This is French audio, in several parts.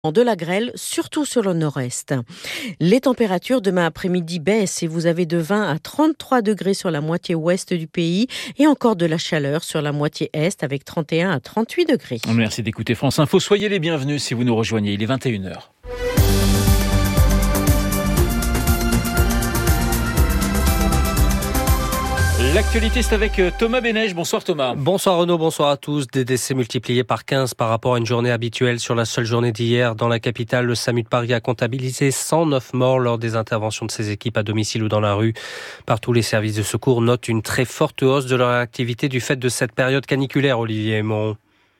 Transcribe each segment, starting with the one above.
De la grêle, surtout sur le nord-est. Les températures demain après-midi baissent et vous avez de 20 à 33 degrés sur la moitié ouest du pays et encore de la chaleur sur la moitié est avec 31 à 38 degrés. Merci d'écouter France Info. Soyez les bienvenus si vous nous rejoignez. Il est 21h. L'actualité, c'est avec Thomas Bénèche. Bonsoir Thomas. Bonsoir Renaud, bonsoir à tous. Des décès multipliés par 15 par rapport à une journée habituelle. Sur la seule journée d'hier, dans la capitale, le SAMU de Paris a comptabilisé 109 morts lors des interventions de ses équipes à domicile ou dans la rue. Partout, les services de secours notent une très forte hausse de leur activité du fait de cette période caniculaire, Olivier Aymon.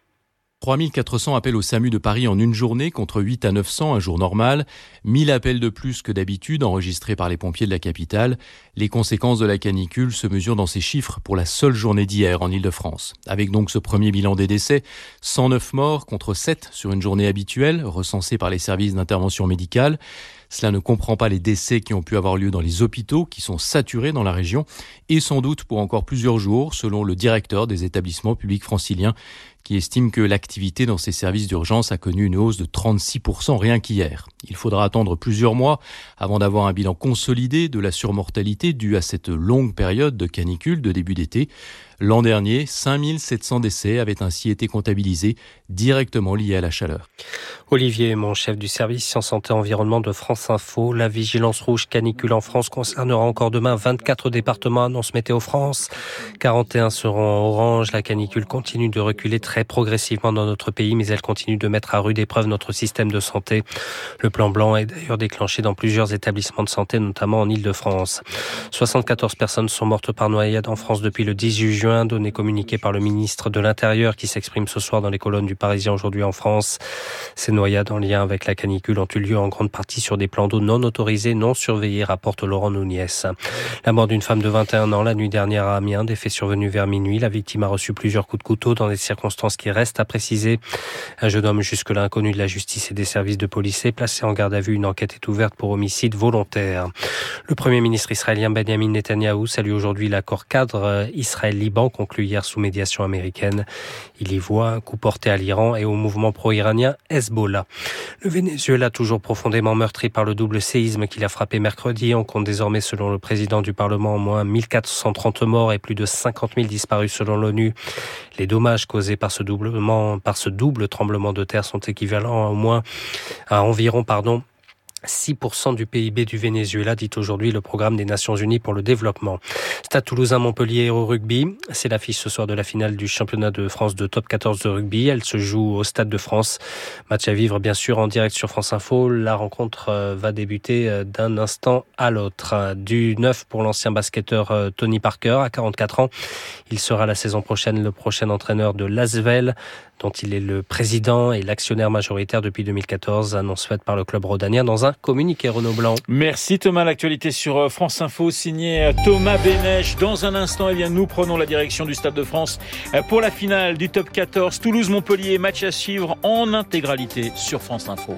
3400 appels au SAMU de Paris en une journée contre 8 à 900 un jour normal. 1000 appels de plus que d'habitude enregistrés par les pompiers de la capitale. Les conséquences de la canicule se mesurent dans ces chiffres pour la seule journée d'hier en Ile-de-France. Avec donc ce premier bilan des décès, 109 morts contre 7 sur une journée habituelle recensée par les services d'intervention médicale. Cela ne comprend pas les décès qui ont pu avoir lieu dans les hôpitaux qui sont saturés dans la région et sans doute pour encore plusieurs jours selon le directeur des établissements publics franciliens qui estime que l'activité dans ces services d'urgence a connu une hausse de 36% rien qu'hier. Il faudra attendre plusieurs mois avant d'avoir un bilan consolidé de la surmortalité due à cette longue période de canicule de début d'été. L'an dernier, 5700 décès avaient ainsi été comptabilisés directement liés à la chaleur. Olivier, mon chef du service Sciences Santé Environnement de France Info, la vigilance rouge canicule en France concernera encore demain 24 départements, annonce Météo France. 41 seront en orange. La canicule continue de reculer très progressivement dans notre pays, mais elle continue de mettre à rude épreuve notre système de santé. Le plan blanc est d'ailleurs déclenché dans plusieurs établissements de santé, notamment en Île-de-France. 74 personnes sont mortes par noyade en France depuis le 18 juin. Données communiquées par le ministre de l'Intérieur qui s'exprime ce soir dans les colonnes du Parisien aujourd'hui en France. Ces noyades en lien avec la canicule ont eu lieu en grande partie sur des plans d'eau non autorisés, non surveillés, rapporte Laurent Nouniès. La mort d'une femme de 21 ans la nuit dernière à Amiens, des faits survenus vers minuit. La victime a reçu plusieurs coups de couteau dans des circonstances qui restent à préciser. Un jeune homme jusque-là inconnu de la justice et des services de police est placé en garde à vue. Une enquête est ouverte pour homicide volontaire. Le Premier ministre israélien Benjamin Netanyahou salue aujourd'hui l'accord cadre Israël-Liban conclu hier sous médiation américaine. Il y voit un coup porté à l'Iran et au mouvement pro-iranien Hezbollah. Le Venezuela, toujours profondément meurtri par le double séisme qui l'a frappé mercredi, on compte désormais, selon le président du Parlement, au moins 1430 morts et plus de 50 000 disparus selon l'ONU. Les dommages causés par ce double tremblement de terre sont équivalents à environ 6% du PIB du Venezuela, dit aujourd'hui le programme des Nations Unies pour le développement. Stade Toulousain-Montpellier au rugby. C'est l'affiche ce soir de la finale du championnat de France de top 14 de rugby. Elle se joue au Stade de France. Match à vivre bien sûr en direct sur France Info. La rencontre va débuter d'un instant à l'autre. Du 9 pour l'ancien basketteur Tony Parker à 44 ans. Il sera la saison prochaine le prochain entraîneur de l'Asvel, dont il est le président et l'actionnaire majoritaire depuis 2014, annonce faite par le club rhodanien dans un communiqué. Renaud Blanc. Merci Thomas, l'actualité sur France Info, signé Thomas Bénèche. Dans un instant, nous prenons la direction du Stade de France pour la finale du top 14. Toulouse-Montpellier, match à suivre en intégralité sur France Info.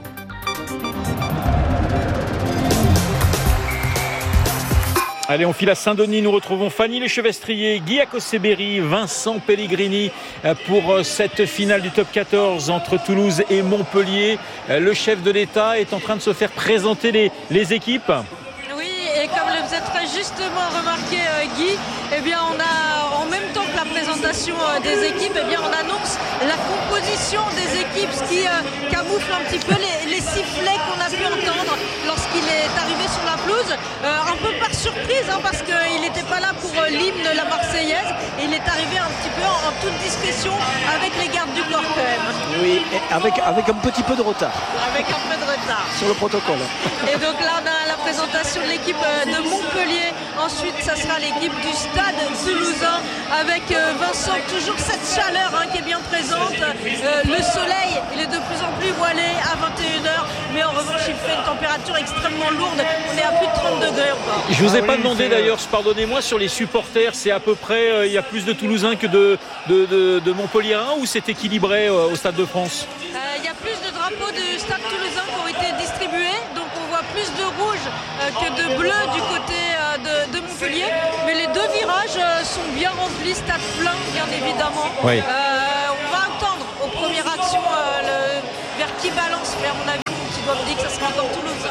Allez, on file à Saint-Denis, nous retrouvons Fanny Lechevestrier, Guy Akoseberi, Vincent Pellegrini pour cette finale du top 14 entre Toulouse et Montpellier. Le chef de l'État est en train de se faire présenter les équipes. Oui, et comme le faisait très justement remarqué Guy, on a en même temps que la présentation des équipes, on annonce la composition des équipes, ce qui camoufle un petit peu les sifflets qu'on a pu entendre lorsqu'il est arrivé sur la pelouse, un peu par surprise parce qu'il n'était pas là pour l'hymne de la Marseillaise, et il est arrivé un petit peu en toute discrétion avec les gardes du corps quand même. Oui, avec un petit peu de retard. Avec un peu de retard. Sur le protocole. Et donc là on a la présentation de l'équipe de Montpellier, ensuite ça sera l'équipe du Stade toulousain avec Vincent, toujours cette chaleur qui est bien présente. Le soleil, il est de plus en plus voilé à 21h, mais en revanche il fait une température extrêmement lourde, on est à plus de 30 degrés encore. Je vous ai pas demandé d'ailleurs, pardonnez-moi, sur les supporters, c'est à peu près, il y a plus de Toulousains que de Montpelliérains, ou c'est équilibré au Stade de France? Il y a plus de drapeaux du Stade toulousain qui ont été distribués, donc on voit plus de rouge que de bleu du côté de Montpellier, mais les deux virages sont bien remplis, stade plein bien évidemment. Oui. On va attendre aux premières actions vers qui balance Mais à mon avis, tu dois me dire que ça sera encore Toulouse.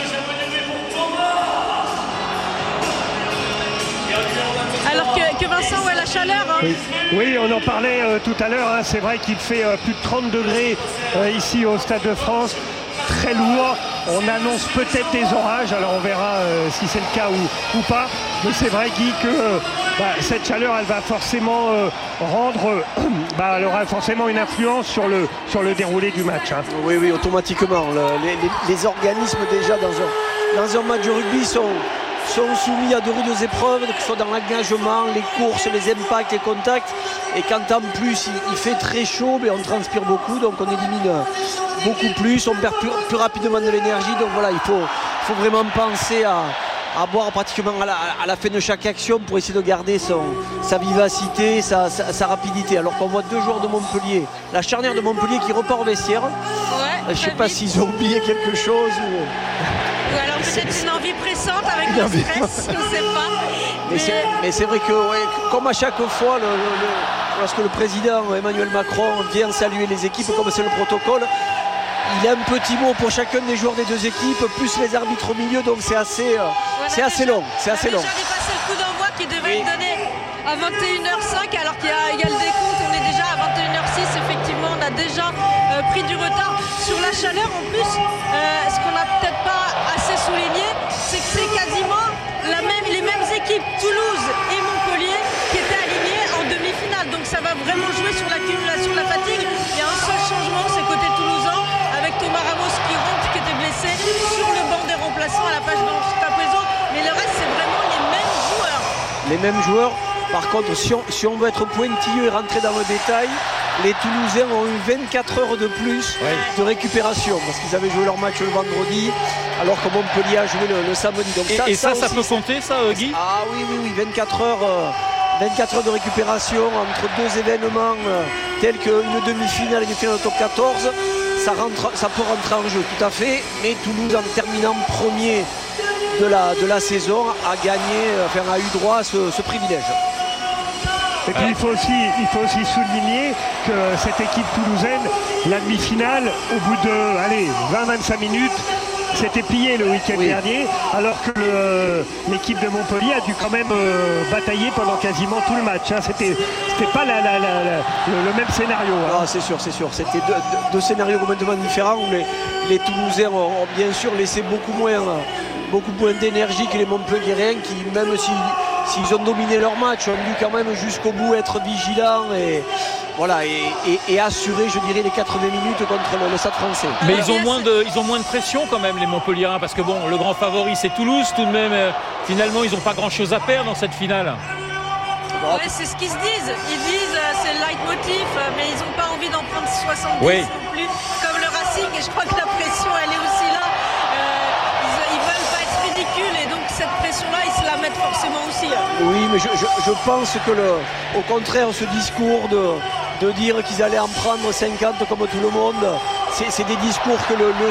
Alors que Vincent, la chaleur. Hein. Oui, on en parlait tout à l'heure. C'est vrai qu'il fait plus de 30 degrés ici au Stade de France. Très lourd. On annonce peut-être des orages. Alors on verra si c'est le cas ou pas. Mais c'est vrai, Guy, que cette chaleur, elle va forcément elle aura forcément une influence sur le déroulé du match. Hein. Oui, automatiquement. Les organismes déjà dans un match de rugby sont soumis à de rudes épreuves, que ce soit dans l'engagement, les courses, les impacts, les contacts. Et quand en plus il fait très chaud, on transpire beaucoup, donc on élimine beaucoup plus, on perd plus rapidement de l'énergie. Donc voilà, il faut vraiment penser à boire pratiquement à la fin de chaque action pour essayer de garder sa vivacité, sa rapidité. Alors qu'on voit deux joueurs de Montpellier, la charnière de Montpellier qui repart au vestiaire. Je ne sais pas s'ils ont oublié quelque chose ou alors peut-être une envie pressante avec le stress, je ne sais pas. Mais c'est vrai que comme à chaque fois, lorsque le président Emmanuel Macron vient saluer les équipes, comme c'est le protocole, il a un petit mot pour chacun des joueurs des deux équipes, plus les arbitres au milieu, donc c'est assez long. C'est assez long. On a déjà dépassé le coup d'envoi qui devait être donné à 21h05, alors qu'il y a le décompte, on est déjà à 21h06. Effectivement, on a déjà pris du retard sur la chaleur. En plus, ce qu'on n'a peut-être pas assez souligné, c'est que c'est quasiment les mêmes équipes, Toulouse et Montpellier, qui étaient alignées en demi-finale. Donc ça va vraiment jouer sur l'accumulation de la fatigue. Il y a un seul changement, c'est côté toulousain, avec Thomas Ramos qui rentre, qui était blessé, sur le banc des remplaçants à la page de Capezo. Mais le reste, c'est vraiment les mêmes joueurs. Les mêmes joueurs. Par contre, si on veut être pointilleux et rentrer dans le détail, les Toulousains ont eu 24 heures de plus de récupération parce qu'ils avaient joué leur match le vendredi alors que Montpellier a joué le samedi. Donc ça peut compter, ça, Guy ? Ah oui, 24 heures de récupération entre deux événements tels qu'une demi-finale et une finale de top 14. Ça peut rentrer en jeu, tout à fait. Mais Toulouse, en terminant premier de la saison, a eu droit à ce privilège. Et puis il faut aussi souligner que cette équipe toulousaine, la demi-finale, au bout de 20-25 minutes, s'était pliée le week-end dernier, alors que l'équipe de Montpellier a dû quand même batailler pendant quasiment tout le match. Hein. C'était pas le même scénario. Hein. Ah, c'est sûr. C'était deux scénarios complètement différents où les Toulousains ont bien sûr laissé beaucoup moins d'énergie que les Montpelliérains qui, même s'ils ont dominé leur match, ont dû quand même jusqu'au bout être vigilants et assurer, je dirais, les 80 minutes contre le Stade Français. Mais ils ont moins de pression quand même, les Montpelliérains, parce que le grand favori c'est Toulouse. Tout de même, finalement, ils n'ont pas grand-chose à perdre dans cette finale. Ouais, c'est ce qu'ils se disent. Ils disent c'est le leitmotiv, mais ils n'ont pas envie d'en prendre 70 non plus, comme le Racing. Et je crois que la pression, elle est aussi là. Ils veulent pas être ridicules et donc cette pression-là, ils se la mettent forcément aussi. Oui, mais je pense que au contraire, ce discours de dire qu'ils allaient en prendre 50 comme tout le monde, c'est des discours que le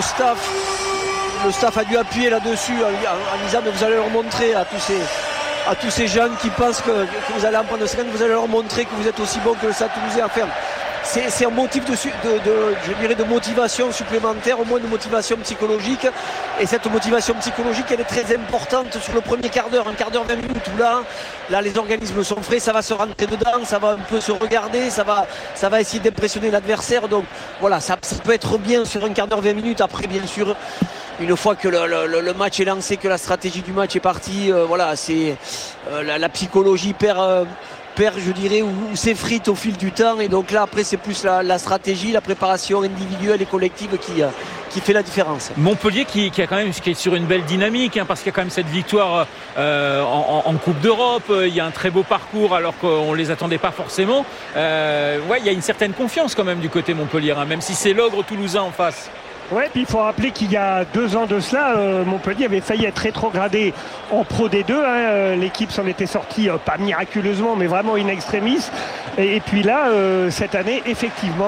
staff a dû appuyer là-dessus en disant mais vous allez leur montrer à tous ces jeunes qui pensent que vous allez en prendre 50, vous allez leur montrer que vous êtes aussi bon que le Stade Toulousain. C'est un motif de motivation supplémentaire, au moins de motivation psychologique. Et cette motivation psychologique, elle est très importante sur le premier quart d'heure, 20 minutes où là les organismes sont frais, ça va se rentrer dedans, ça va un peu se regarder, ça va essayer d'impressionner l'adversaire. Donc voilà, ça peut être bien sur un quart d'heure, 20 minutes. Après, bien sûr, une fois que le match est lancé, que la stratégie du match est partie, c'est la psychologie perd, je dirais, ou s'effrite au fil du temps. Et donc là, après, c'est plus la stratégie, la préparation individuelle et collective qui fait la différence. Montpellier qui est sur une belle dynamique, parce qu'il y a quand même cette victoire en Coupe d'Europe. Il y a un très beau parcours alors qu'on ne les attendait pas forcément. Il y a une certaine confiance quand même du côté Montpellier, même si c'est l'ogre toulousain en face. Ouais, puis il faut rappeler qu'il y a 2 ans de cela, Montpellier avait failli être rétrogradé en Pro D2. L'équipe s'en était sortie, pas miraculeusement, mais vraiment in extremis. Et puis là, cette année, effectivement,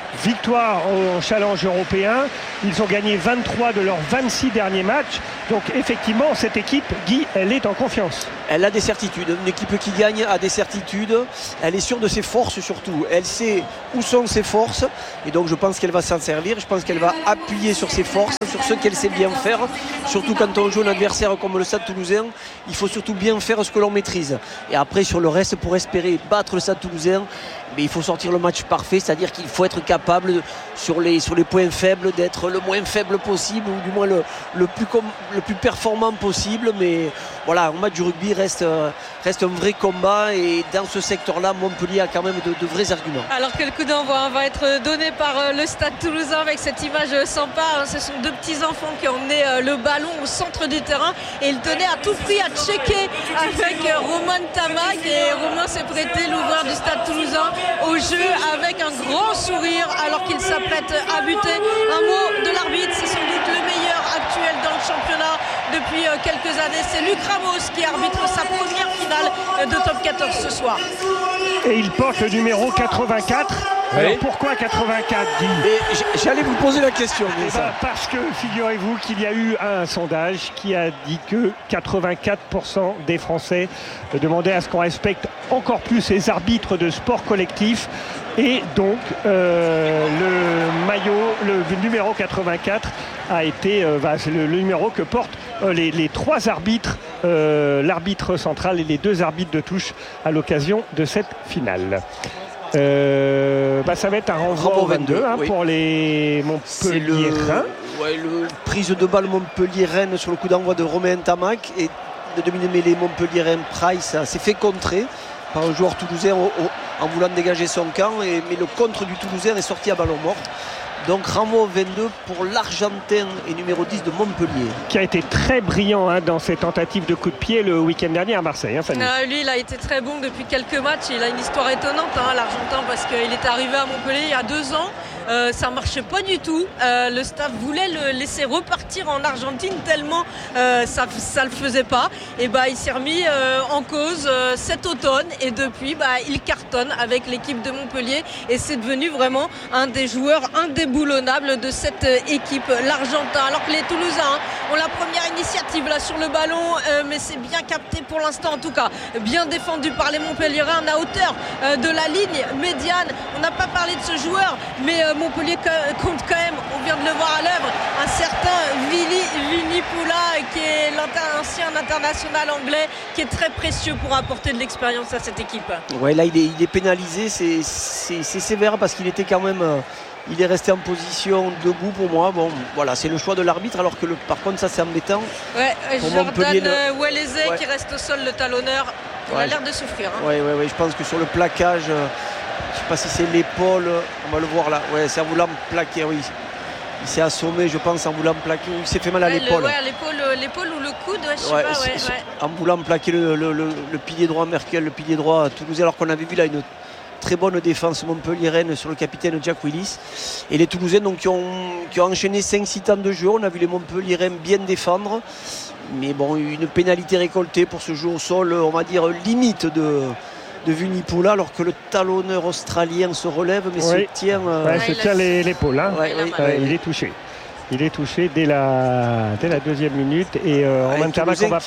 victoire en challenge européen. Ils ont gagné 23 de leurs 26 derniers matchs. Donc effectivement, cette équipe, Guy, elle est en confiance. Elle a des certitudes. Une équipe qui gagne a des certitudes. Elle est sûre de ses forces surtout. Elle sait où sont ses forces. Et donc je pense qu'elle va s'en servir. Je pense qu'elle va appuyer sur ses forces, sur ce qu'elle sait bien faire. Surtout quand on joue un adversaire comme le Stade Toulousain, il faut surtout bien faire ce que l'on maîtrise. Et après sur le reste, pour espérer battre le Stade Toulousain, mais il faut sortir le match parfait, c'est-à-dire qu'il faut être capable sur les points faibles d'être le moins faible possible, ou du moins le plus performant possible. Mais voilà, un match du rugby reste un vrai combat, et dans ce secteur-là, Montpellier a quand même de vrais arguments. Alors que le coup d'envoi va être donné par le Stade Toulousain avec cette image sympa. Ce sont deux petits enfants qui ont emmené le ballon au centre du terrain, et ils tenaient à tout prix à checker avec Romain Tamac, et Romain s'est prêté, l'ouvreur du Stade Toulousain, au jeu avec un grand sourire alors qu'il s'apprête à buter. Un mot de l'arbitre, c'est sans doute le meilleur actuel dans le championnat depuis quelques années. C'est Luc Ramos qui arbitre sa première finale de Top 14 ce soir. Et il porte le numéro 84. Oui. Alors pourquoi 84, Guy ? J'allais vous poser la question. Parce que figurez-vous qu'il y a eu un sondage qui a dit que 84% des Français demandaient à ce qu'on respecte encore plus les arbitres de sport collectif. Et donc le numéro 84 a été c'est le numéro que portent les trois arbitres, l'arbitre central et les deux arbitres de touche à l'occasion de cette finale. Ça va être un renvoi au 22 oui. Pour les Montpelliérains. Le prise de balle Montpellier-Rennes sur le coup d'envoi de Romain Tamac, et le demi-mêlée Montpellier-Rennes Price s'est fait contrer par un joueur toulousain en voulant dégager son camp, mais le contre du Toulousain est sorti à ballon mort. Donc renvoi au 22 pour l'Argentin et numéro 10 de Montpellier. Qui a été très brillant dans ses tentatives de coup de pied le week-end dernier à Marseille. Lui, il a été très bon depuis quelques matchs. Il a une histoire étonnante, l'Argentin, parce qu'il est arrivé à Montpellier il y a 2 ans. Ça ne marchait pas du tout. Le staff voulait le laisser repartir en Argentine tellement ça ne le faisait pas. Et il s'est remis en cause cet automne, et depuis il cartonne avec l'équipe de Montpellier, et c'est devenu vraiment un des joueurs indéboulonnables de cette équipe, l'Argentin. Alors que les Toulousains ont la première initiative là sur le ballon, mais c'est bien capté pour l'instant, en tout cas bien défendu par les Montpelliérains à hauteur de la ligne médiane. On n'a pas parlé de ce joueur, mais Montpellier compte quand même, on vient de le voir à l'œuvre, un certain Vunipola, qui est l'ancien international anglais, qui est très précieux pour apporter de l'expérience à cette équipe. Ouais, là il est pénalisé, c'est sévère, parce qu'il était quand même il est resté en position debout pour moi. Bon, voilà, c'est le choix de l'arbitre, alors que par contre ça c'est embêtant. Ouais, Jordan Welleze qui reste au sol, le talonneur, il a l'air de souffrir. Ouais, je pense que sur le plaquage, je ne sais pas si c'est l'épaule, on va le voir là. Ouais, c'est en voulant plaquer, oui. Il s'est assommé, je pense, en voulant plaquer. Il s'est fait mal à l'épaule. L'épaule ou le coude, je sais pas. En voulant plaquer le pilier droit Merkel, le pilier droit toulousain, alors qu'on avait vu là une très bonne défense montpelliéraine sur le capitaine Jack Willis. Et les Toulousains donc, qui ont enchaîné 5-6 temps de jeu. On a vu les Montpelliérains bien défendre. Mais bon, une pénalité récoltée pour ce jeu au sol, on va dire limite de Vunipola, alors que le talonneur australien se relève mais se tient l'épaule. Il est touché. Il est touché dès la deuxième minute, et Romain Tamac, on va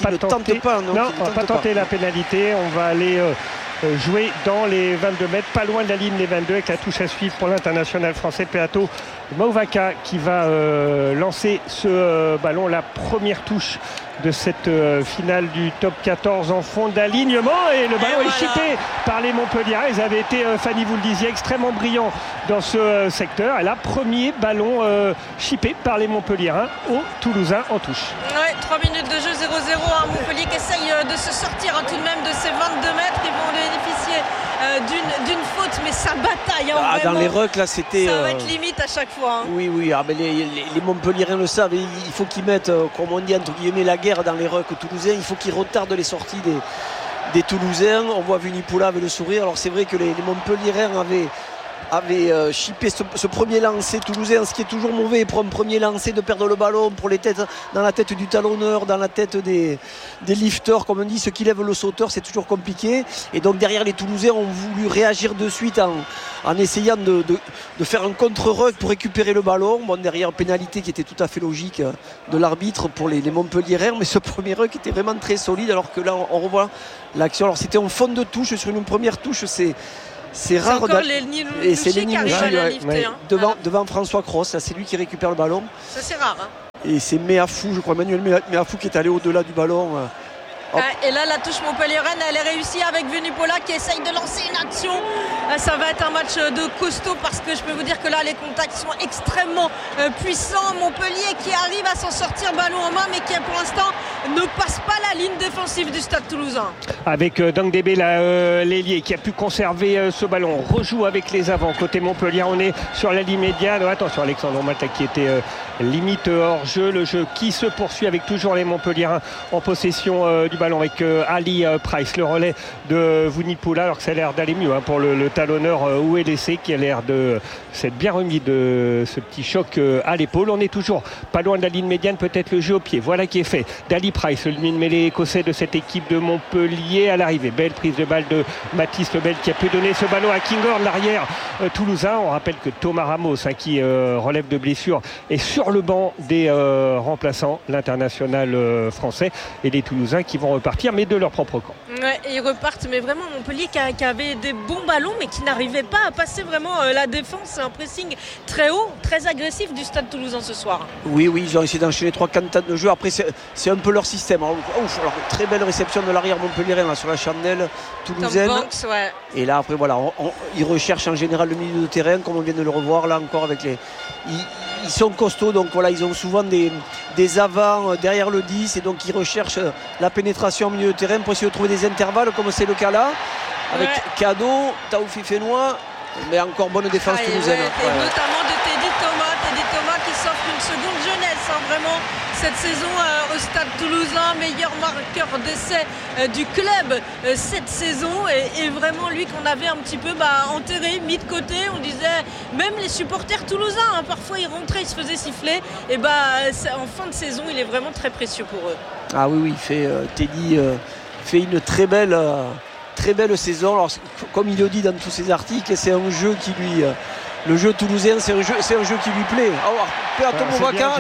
pas tenter la pénalité. On va aller jouer dans les 22 mètres, pas loin de la ligne des 22, avec la touche à suivre pour l'international français Peato Mauvaka, qui va lancer ce ballon, la première touche de cette finale du top 14 en fond d'alignement, et le ballon est chippé par les Montpelliérains. Ils avaient été, Fanny vous le disiez, extrêmement brillants dans ce secteur, et là premier ballon chippé par les Montpelliérains au Toulousain en touche. 3 minutes de jeu, 0-0, Montpellier qui essaye de se sortir tout de même de ces 22 mètres. Ils vont bénéficier d'une faute, mais ça bataille dans les rucks là, c'était ça va être limite à chaque fois. Oui, mais les Montpelliérains le savent, il faut qu'ils mettent, comme on dit entre guillemets, la guerre dans les rucks toulousains. Il faut qu'ils retardent les sorties des Toulousains. On voit Vunipola avec le sourire. Alors c'est vrai que les Montpelliérains avaient avait chippé ce premier lancer toulousain, ce qui est toujours mauvais pour un premier lancer de perdre le ballon, pour les têtes, dans la tête du talonneur, dans la tête des lifters, comme on dit, ceux qui lèvent le sauteur, c'est toujours compliqué. Et donc derrière, les Toulousains ont voulu réagir de suite en essayant de faire un contre-rug pour récupérer le ballon. Bon, derrière, pénalité qui était tout à fait logique de l'arbitre pour les Montpelliérains, mais ce premier rug était vraiment très solide, alors que là, on revoit l'action. Alors c'était en fond de touche, sur une première touche, c'est rare. Et c'est Lenny devant François Cross, c'est lui qui récupère le ballon. Ça c'est rare. Et c'est Méafou, je crois, Manuel Méafou qui est allé au-delà du ballon. Et là, la touche Montpellier-Rennes, elle est réussie avec Vunipola qui essaye de lancer une action. Ça va être un match de costaud parce que je peux vous dire que là, les contacts sont extrêmement puissants. Montpellier qui arrive à s'en sortir ballon en main, mais qui pour l'instant ne passe pas la ligne défensive du Stade Toulousain. Avec Dangdébé, l'ailier qui a pu conserver ce ballon, rejoue avec les avants. Côté Montpellier, on est sur la ligne médiane. Attention, Alexandre Malta qui était limite hors jeu. Le jeu qui se poursuit avec toujours les Montpelliérains en possession du ballon avec Ali Price, le relais de Vunipola, alors que ça a l'air d'aller mieux pour le talonneur Ouelessé qui a l'air de s'être bien remis de ce petit choc à l'épaule. On est toujours pas loin de la ligne médiane, peut-être le jeu au pied. Voilà qui est fait d'Ali Price, le demi-mêlée écossais de cette équipe de Montpellier à l'arrivée. Belle prise de balle de Mathis Lebel qui a pu donner ce ballon à Kinghorn, l'arrière toulousain. On rappelle que Thomas Ramos, qui relève de blessure, est sur le banc des remplaçants, l'international français, et les Toulousains qui vont repartir, mais de leur propre camp. Ouais, et ils repartent, mais vraiment Montpellier qui avait des bons ballons, mais qui n'arrivait pas à passer vraiment la défense. C'est un pressing très haut, très agressif du Stade Toulousain ce soir. Oui, ils ont essayé d'enchaîner 3 cantates de jeu. Après, c'est un peu leur système. Alors, très belle réception de l'arrière Montpelliérain sur la chandelle toulousaine. Banks, ouais. Et là, après, voilà, ils recherchent en général le milieu de terrain, comme on vient de le revoir là encore avec les. Ils sont costauds, donc voilà, ils ont souvent des avants derrière le 10, et donc ils recherchent la pénétration au milieu de terrain pour essayer de trouver des intervalles, comme c'est le cas là, avec Cadeau, Taoufi Fénois, mais encore bonne défense toulousaine. Et notamment de Teddy Thomas qui s'offre une seconde jeunesse, vraiment, cette saison au Stade Toulousain, meilleur marqueur d'essai du club cette saison, et vraiment lui qu'on avait un petit peu enterré, mis de côté. On disait, même les supporters toulousains, parfois ils rentraient, ils se faisaient siffler, et en fin de saison il est vraiment très précieux pour eux. Ah oui, Teddy fait une très belle saison. Alors, comme il le dit dans tous ses articles, c'est un jeu qui lui le jeu toulousain, c'est un jeu qui lui plaît. Péato Movaca.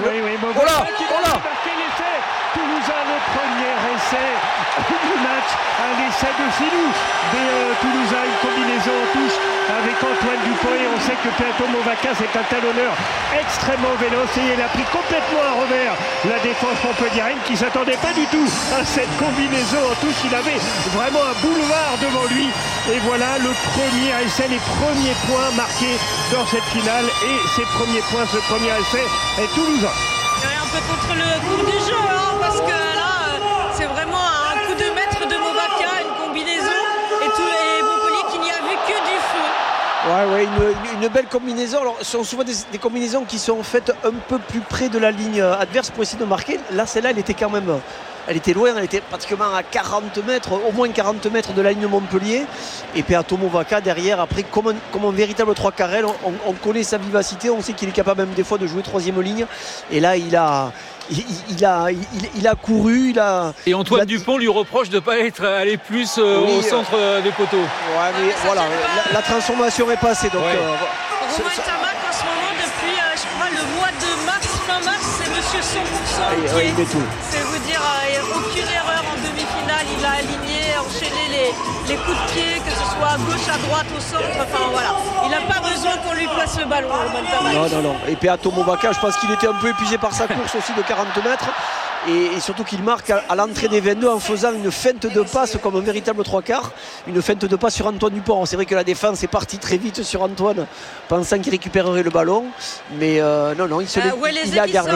Toulousain, le premier essai du match, un essai de filou des Toulousains, une combinaison en touche avec Antoine Dupont, et on sait que Péato Movaca c'est un talonneur extrêmement véloce, et il a pris complètement à revers la défense montpelliéraine qui ne s'attendait pas du tout à cette combinaison en touche. Il avait vraiment un boulevard devant lui, et voilà le premier essai, les premiers points marqués dans cette finale, et ces premiers points, ce premier essai est toulousain. Un peu contre le cours du jeu, parce que là c'est vraiment un coup de maître de Movaca, une combinaison, et Montpellier qui n'y a vu que du feu. Une belle combinaison. Alors, ce sont souvent des combinaisons qui sont faites un peu plus près de la ligne adverse pour essayer de marquer. Là, celle-là, elle était loin, elle était pratiquement à 40 mètres, au moins 40 mètres de la ligne de Montpellier. Et Péato Movaca derrière, après, comme un véritable 3 carrel, on connaît sa vivacité, on sait qu'il est capable même des fois de jouer 3e ligne. Et là, il a couru. Et Antoine Dupont lui reproche de ne pas être allé plus au centre des poteaux. La transformation est passée. Donc, Romain Tamac en ce moment, depuis je crois le mois de mars, fin mars, c'est monsieur 100%. Il met tout. C'est vous dire, aucune erreur en demi-finale, il a aligné, enchaîné les coups de pied, que ce soit à gauche, à droite, au centre, enfin voilà. Il n'a pas besoin qu'on lui place le ballon, Romain Tamac. Non. Et Péato Movaca, je pense qu'il était un peu épuisé par sa course aussi de 40 mètres. Et surtout qu'il marque à l'entrée des 22 en faisant une feinte de passe comme un véritable 3/4, une feinte de passe sur Antoine Dupont. C'est vrai que la défense est partie très vite sur Antoine, pensant qu'il récupérerait le ballon, mais il a gardé.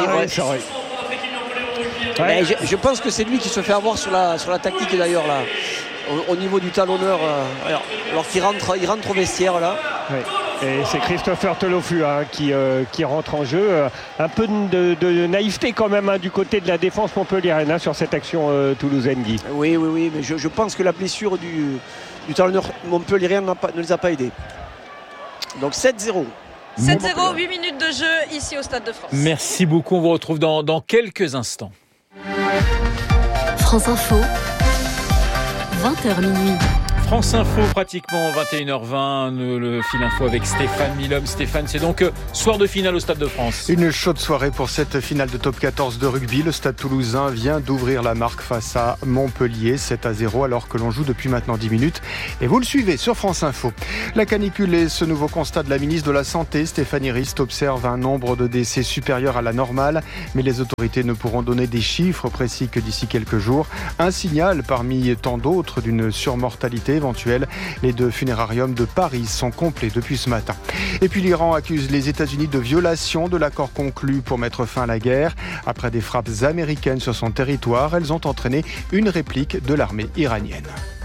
Je pense que c'est lui qui se fait avoir sur la tactique d'ailleurs là, au niveau du talonneur, alors qu'il rentre au vestiaire là. Oui. Et c'est Christopher Telofu qui rentre en jeu. Un peu de naïveté quand même du côté de la défense montpelliéraine sur cette action toulousaine, Guy. Oui, mais je pense que la blessure du talonneur montpelliérain ne les a pas aidés. Donc 7-0. 7-0, 8 minutes de jeu ici au Stade de France. Merci beaucoup, on vous retrouve dans quelques instants. France Info, 20h minuit. France Info, pratiquement 21h20, le fil info avec Stéphane Milhomme. Stéphane, c'est donc soir de finale au Stade de France. Une chaude soirée pour cette finale de top 14 de rugby. Le Stade toulousain vient d'ouvrir la marque face à Montpellier, 7-0, alors que l'on joue depuis maintenant 10 minutes. Et vous le suivez sur France Info. La canicule et ce nouveau constat de la ministre de la Santé, Stéphanie Rist, observe un nombre de décès supérieur à la normale. Mais les autorités ne pourront donner des chiffres précis que d'ici quelques jours. Un signal parmi tant d'autres d'une surmortalité éventuelle. Les 2 funérariums de Paris sont complets depuis ce matin. Et puis l'Iran accuse les États-Unis de violation de l'accord conclu pour mettre fin à la guerre. Après des frappes américaines sur son territoire, elles ont entraîné une réplique de l'armée iranienne.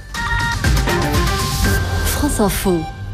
France Info.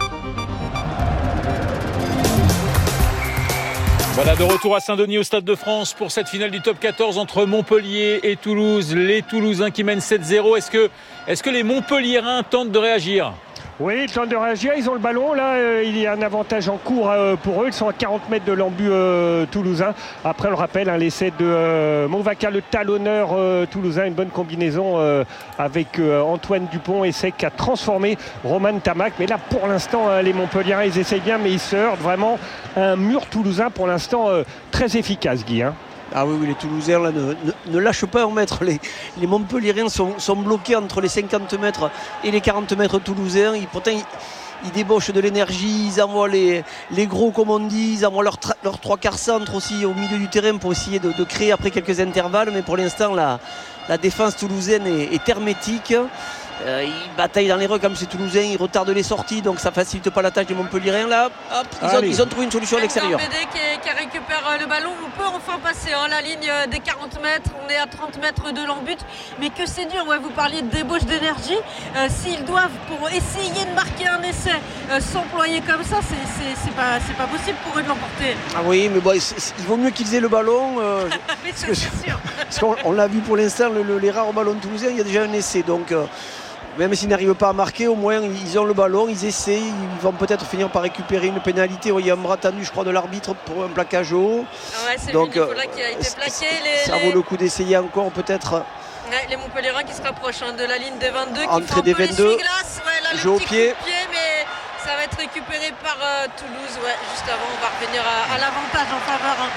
Voilà, de retour à Saint-Denis au Stade de France pour cette finale du top 14 entre Montpellier et Toulouse. Les Toulousains qui mènent 7-0. Est-ce que les Montpelliérains tentent de réagir ? Oui, ils tentent de réagir, ils ont le ballon. Là, il y a un avantage en cours pour eux. Ils sont à 40 mètres de l'embut toulousain. Après, on le rappelle, l'essai de Movaca, le talonneur toulousain. Une bonne combinaison avec Antoine Dupont. Essai qui a transformé Roman Tamac. Mais là, pour l'instant, les Montpelliérains, ils essayent bien, mais ils se heurtent vraiment un mur toulousain pour l'instant très efficace, Guy. Ah oui, les Toulousains là, ne lâchent pas un mètre. Les Montpelliérains sont bloqués entre les 50 mètres et les 40 mètres toulousains. Pourtant, ils débauchent de l'énergie, ils envoient les gros, comme on dit, ils envoient leurs 3 quarts centres aussi au milieu du terrain pour essayer de créer après quelques intervalles. Mais pour l'instant, la défense toulousaine est hermétique. Ils bataillent dans les rues comme ces Toulousains, ils retardent les sorties, donc ça facilite pas la tâche des Montpelliérains. Là, hop, ils ont trouvé une solution à l'extérieur. Bédé qui récupère le ballon, on peut enfin passer la ligne des 40 mètres, on est à 30 mètres de l'embut, mais que c'est dur, vous parliez de débauche d'énergie, s'ils doivent pour essayer de marquer un essai s'employer comme ça, c'est pas possible pour eux de l'emporter. Ah oui, mais bon, il vaut mieux qu'ils aient le ballon, mais c'est sûr. Parce qu'on l'a vu pour l'instant, les rares ballons toulousains, il y a déjà un essai, donc même s'ils n'arrivent pas à marquer, au moins ils ont le ballon, ils essaient, ils vont peut-être finir par récupérer une pénalité. Il y a un bras tendu, je crois, de l'arbitre pour un plaquage haut. Ouais, c'est donc Nicolas qui a été plaqué. Ça vaut le coup d'essayer encore peut-être. Ouais, les Montpelliérains qui se rapprochent de la ligne des 22, qui entrée font un des peu 22, jeu au pied, mais ça va être récupéré par Toulouse. Juste avant, on va revenir à l'avantage en faveur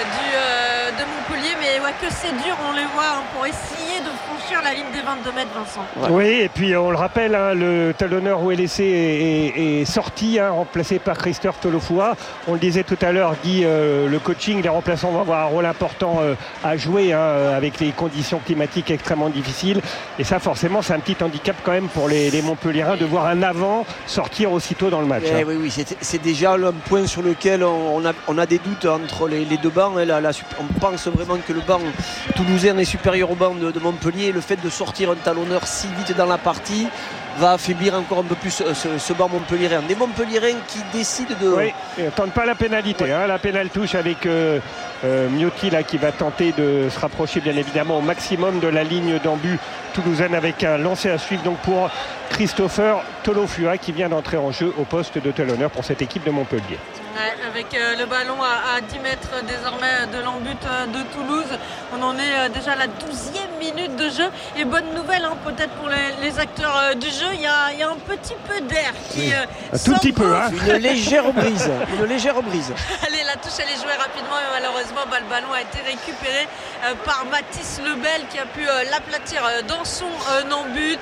de Montpellier, mais que c'est dur, on les voit pour essayer de franchir la ligne des 22 mètres, Vincent. Oui, et puis on le rappelle, le talonneur Ouelessé est sorti, remplacé par Christophe Tolofoua. On le disait tout à l'heure, Guy, le coaching, les remplaçants vont avoir un rôle important à jouer avec les conditions climatiques extrêmement difficiles. Et ça, forcément, c'est un petit handicap quand même pour les Montpelliérains de voir un avant sortir aussitôt dans le match. Oui, c'est déjà un point sur lequel on a des doutes entre les deux bancs. On pense vraiment que le banc toulousain est supérieur au banc de Montpellier. Le fait de sortir un talonneur si vite dans la partie va affaiblir encore un peu plus ce banc montpelliérain. Des Montpelliérains qui décident de... Oui, ne tente pas la pénalité. La pénale touche avec Miotti là, qui va tenter de se rapprocher bien évidemment au maximum de la ligne d'embut toulousaine avec un lancer à suivre donc pour Christopher Tolofua qui vient d'entrer en jeu au poste de talonneur pour cette équipe de Montpellier. Avec le ballon à 10 mètres désormais de l'embut de Toulouse. On en est déjà à la 12e minute de jeu. Et bonne nouvelle peut-être pour les acteurs du jeu, il y a un petit peu d'air qui un tout petit peu. Une légère brise. Allez, la touche elle est jouée rapidement et malheureusement le ballon a été récupéré par Mathis Lebel qui a pu l'aplatir dans son embut.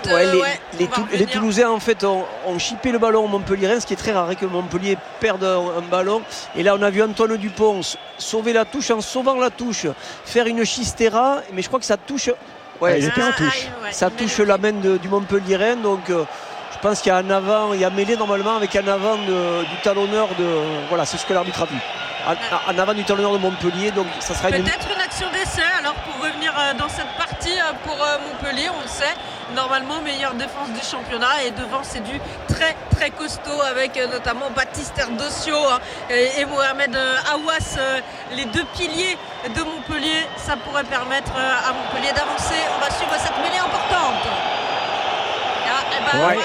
Les Toulousains en fait ont chippé le ballon au Montpellier, ce qui est très rare que Montpellier perde un ballon. Et là on a vu Antoine Dupont sauver la touche en sauvant la touche, faire une chistera, mais je crois que ça touche. Il était en touche. Ça touche la main du Montpellierin, donc je pense qu'il y a un avant, il y a mêlé normalement avec un avant du talonneur voilà, c'est ce que l'arbitre a vu. En avant du talonneur de Montpellier, donc ça sera peut-être une action d'essai alors pour revenir dans cette partie pour Montpellier, on le sait, normalement meilleure défense du championnat et devant c'est du très très costaud avec notamment Baptiste Erdocio et Mohamed Aouas, les deux piliers de Montpellier. Ça pourrait permettre à Montpellier d'avancer. On va suivre cette mêlée importante. On va attendre un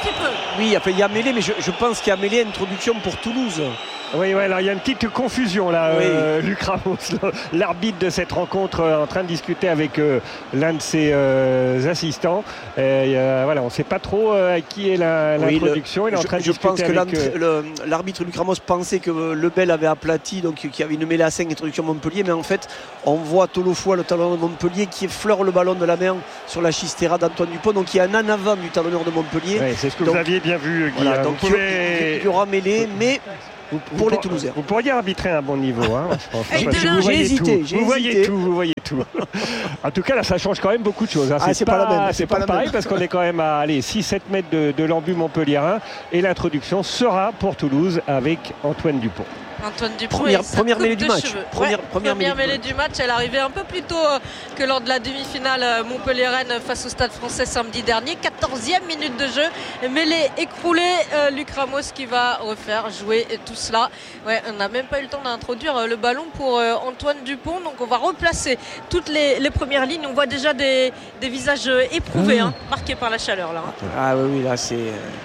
petit peu. Oui, il y a mêlée, mais je pense qu'il y a mêlée introduction pour Toulouse. Oui, alors il y a une petite confusion là, Luc Ramos, l'arbitre de cette rencontre, en train de discuter avec l'un de ses assistants. Voilà, on ne sait pas trop à qui est l'introduction. Il est en train de discuter avec... Je pense que l'arbitre Luc Ramos pensait que Lebel avait aplati, donc qu'il y avait une mêlée à 5 introduction Montpellier, mais en fait, on voit Tolofoa, le talonneur de Montpellier, qui effleure le ballon de la main sur la chistera d'Antoine Dupont, donc il y a un en avant du talonneur de Montpellier. Oui, c'est ce que vous aviez bien vu, Guy. Voilà, donc il y aura mêlée, mais... Pour les Toulousains. Vous pourriez arbitrer à un bon niveau, hein, je pense. J'ai hésité. Vous voyez tout. En tout cas, là, ça change quand même beaucoup de choses. Hein. C'est pas la même. C'est pas pareil parce qu'on est quand même à 6-7 mètres de l'embut montpelliérain. Et l'introduction sera pour Toulouse avec Antoine Dupont. Antoine Dupont, première mêlée du match. Première mêlée du match. Elle arrivait un peu plus tôt que lors de la demi-finale Montpellier-Rennes face au Stade Français samedi dernier. 14e minute de jeu. Mêlée écroulée. Luc Ramos qui va refaire jouer tout cela. Ouais, on n'a même pas eu le temps d'introduire le ballon pour Antoine Dupont. Donc on va replacer toutes les premières lignes. On voit déjà des visages éprouvés, marqués par la chaleur là. Ah oui, là c'est...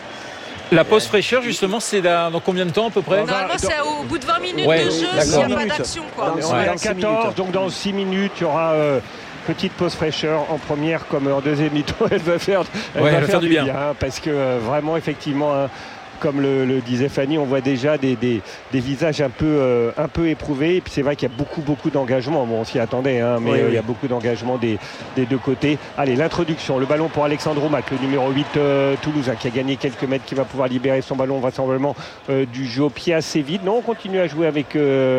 La pause fraîcheur, justement, c'est dans combien de temps à peu près? Normalement, c'est au bout de 20 minutes de jeu s'il n'y a pas d'action. On est à 14, donc dans 6 minutes, il y aura petite pause fraîcheur en première comme en deuxième mi-temps. Elle va faire du bien. Parce que vraiment, effectivement... Comme le disait Fanny, on voit déjà des visages un peu éprouvés. Et puis c'est vrai qu'il y a beaucoup d'engagement. Bon, on s'y attendait, mais il y a beaucoup d'engagement des deux côtés. Allez, l'introduction. Le ballon pour Alexandre Oumac, le numéro 8 toulousain, qui a gagné quelques mètres, qui va pouvoir libérer son ballon vraisemblablement du jeu au pied assez vide. Non, on continue à jouer avec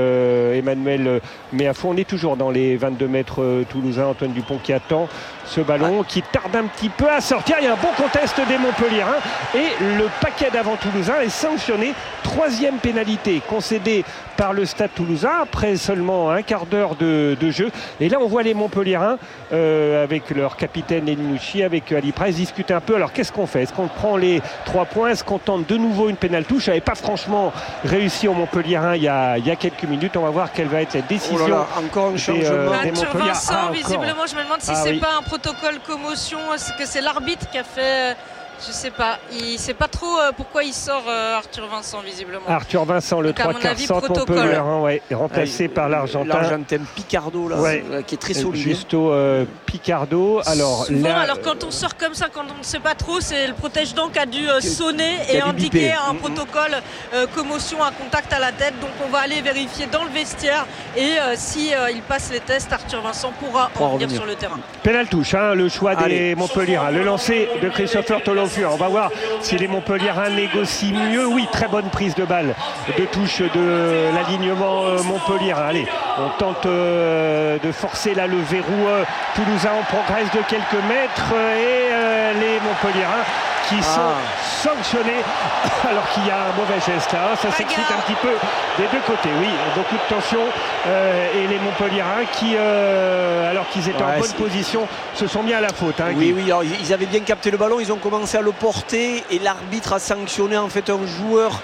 Emmanuel Méafou. On est toujours dans les 22 mètres toulousains. Antoine Dupont qui attend ce ballon, qui tarde un petit peu à sortir. Il y a un bon contest des Montpelliérains. Et le paquet d'avant toulousain est sanctionné. 3e pénalité concédée par le Stade toulousain après seulement un quart d'heure de jeu. Et là on voit les Montpelliérains avec leur capitaine Elinouchi, avec Ali Price, discuter un peu. Alors qu'est-ce qu'on fait? Est-ce qu'on prend les 3 points? Est-ce qu'on tente de nouveau une pénalty? Je n'avais pas franchement réussi au Montpelliérain il y a quelques minutes. On va voir quelle va être la décision. Encore un changement. Arthur Vincent, visiblement, je me demande si c'est pas un protocole commotion, est-ce que c'est l'arbitre qui a fait... Je sais pas, il sait pas trop pourquoi il sort Arthur Vincent visiblement. Arthur Vincent, le 3/4 centre Montpellier, remplacé par l'Argentin Picardo là, qui est très solide. Justo Picardo. Alors souvent, quand on sort comme ça, quand on ne sait pas trop, c'est le protège-dent qui a dû sonner et indiquer un protocole commotion, un contact à la tête. Donc on va aller vérifier dans le vestiaire et si il passe les tests, Arthur Vincent pourra revenir sur le terrain. Pénal touche, le choix des Montpelliérains, le lancer de Christopher Tolo. On va voir si les Montpelliérains négocient mieux. Oui, très bonne prise de balle de touche de l'alignement montpelliérain. Allez, on tente de forcer là le verrou toulousain. On progresse de quelques mètres et les Montpelliérains qui sont sanctionnés alors qu'il y a un mauvais geste là. Ça s'excite un petit peu des deux côtés. Oui, beaucoup de tension et les Montpelliérains qui, alors qu'ils étaient en bonne position, se sont mis à la faute. Oui, alors, ils avaient bien capté le ballon, ils ont commencé à le porter et l'arbitre a sanctionné en fait un joueur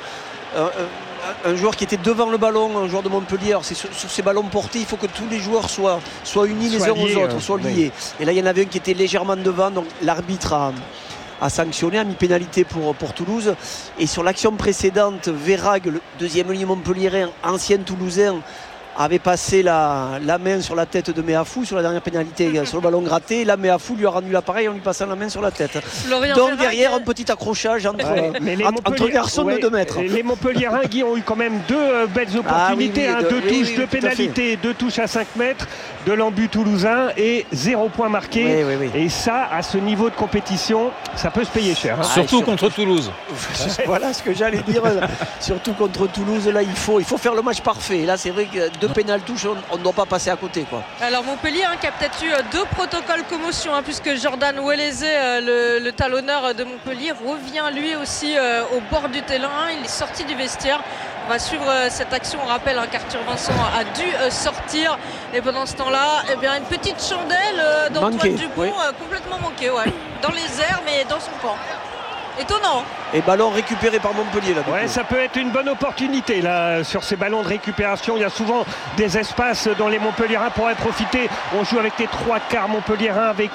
qui était devant le ballon, un joueur de Montpellier. Alors c'est sur ces ballons portés, il faut que tous les joueurs soient unis les uns aux autres, soient liés. Et là il y en avait un qui était légèrement devant, donc l'arbitre a sanctionné, a mis pénalité pour Toulouse. Et sur l'action précédente, Verhaeghe, le deuxième ligne montpelliérain, ancien toulousain, avait passé la main sur la tête de Méafou sur la dernière pénalité sur le ballon gratté. Là, Méafou lui a rendu l'appareil en lui passant la main sur la tête. Donc derrière, un petit accrochage entre garçons de 2 mètres. Les Montpelliérains, Guy, ont eu quand même 2 belles opportunités. 2 touches, 2 pénalités, 2 touches à 5 mètres de l'embut toulousain et 0 point marqué. Et ça, à ce niveau de compétition, ça peut se payer cher. Surtout contre Toulouse. Voilà ce que j'allais dire. Surtout contre Toulouse, là, il faut faire le match parfait. Là, c'est vrai que 2 pénaltouches, on ne doit pas passer à côté, quoi. Alors Montpellier qui a peut-être eu 2 protocoles commotion, puisque Jordan Ouelezé, le talonneur de Montpellier, revient lui aussi au bord du terrain. Il est sorti du vestiaire. On va suivre cette action. On rappelle qu'Arthur Vincent a dû sortir. Et pendant ce temps-là, une petite chandelle d'Antoine Dupont complètement manquée, dans les airs, mais dans son camp. Étonnant. Et ballon récupéré par Montpellier là. Ouais, ça peut être une bonne opportunité là sur ces ballons de récupération. Il y a souvent des espaces dont les Montpelliérains pourraient profiter. On joue avec les 3/4 Montpelliérains avec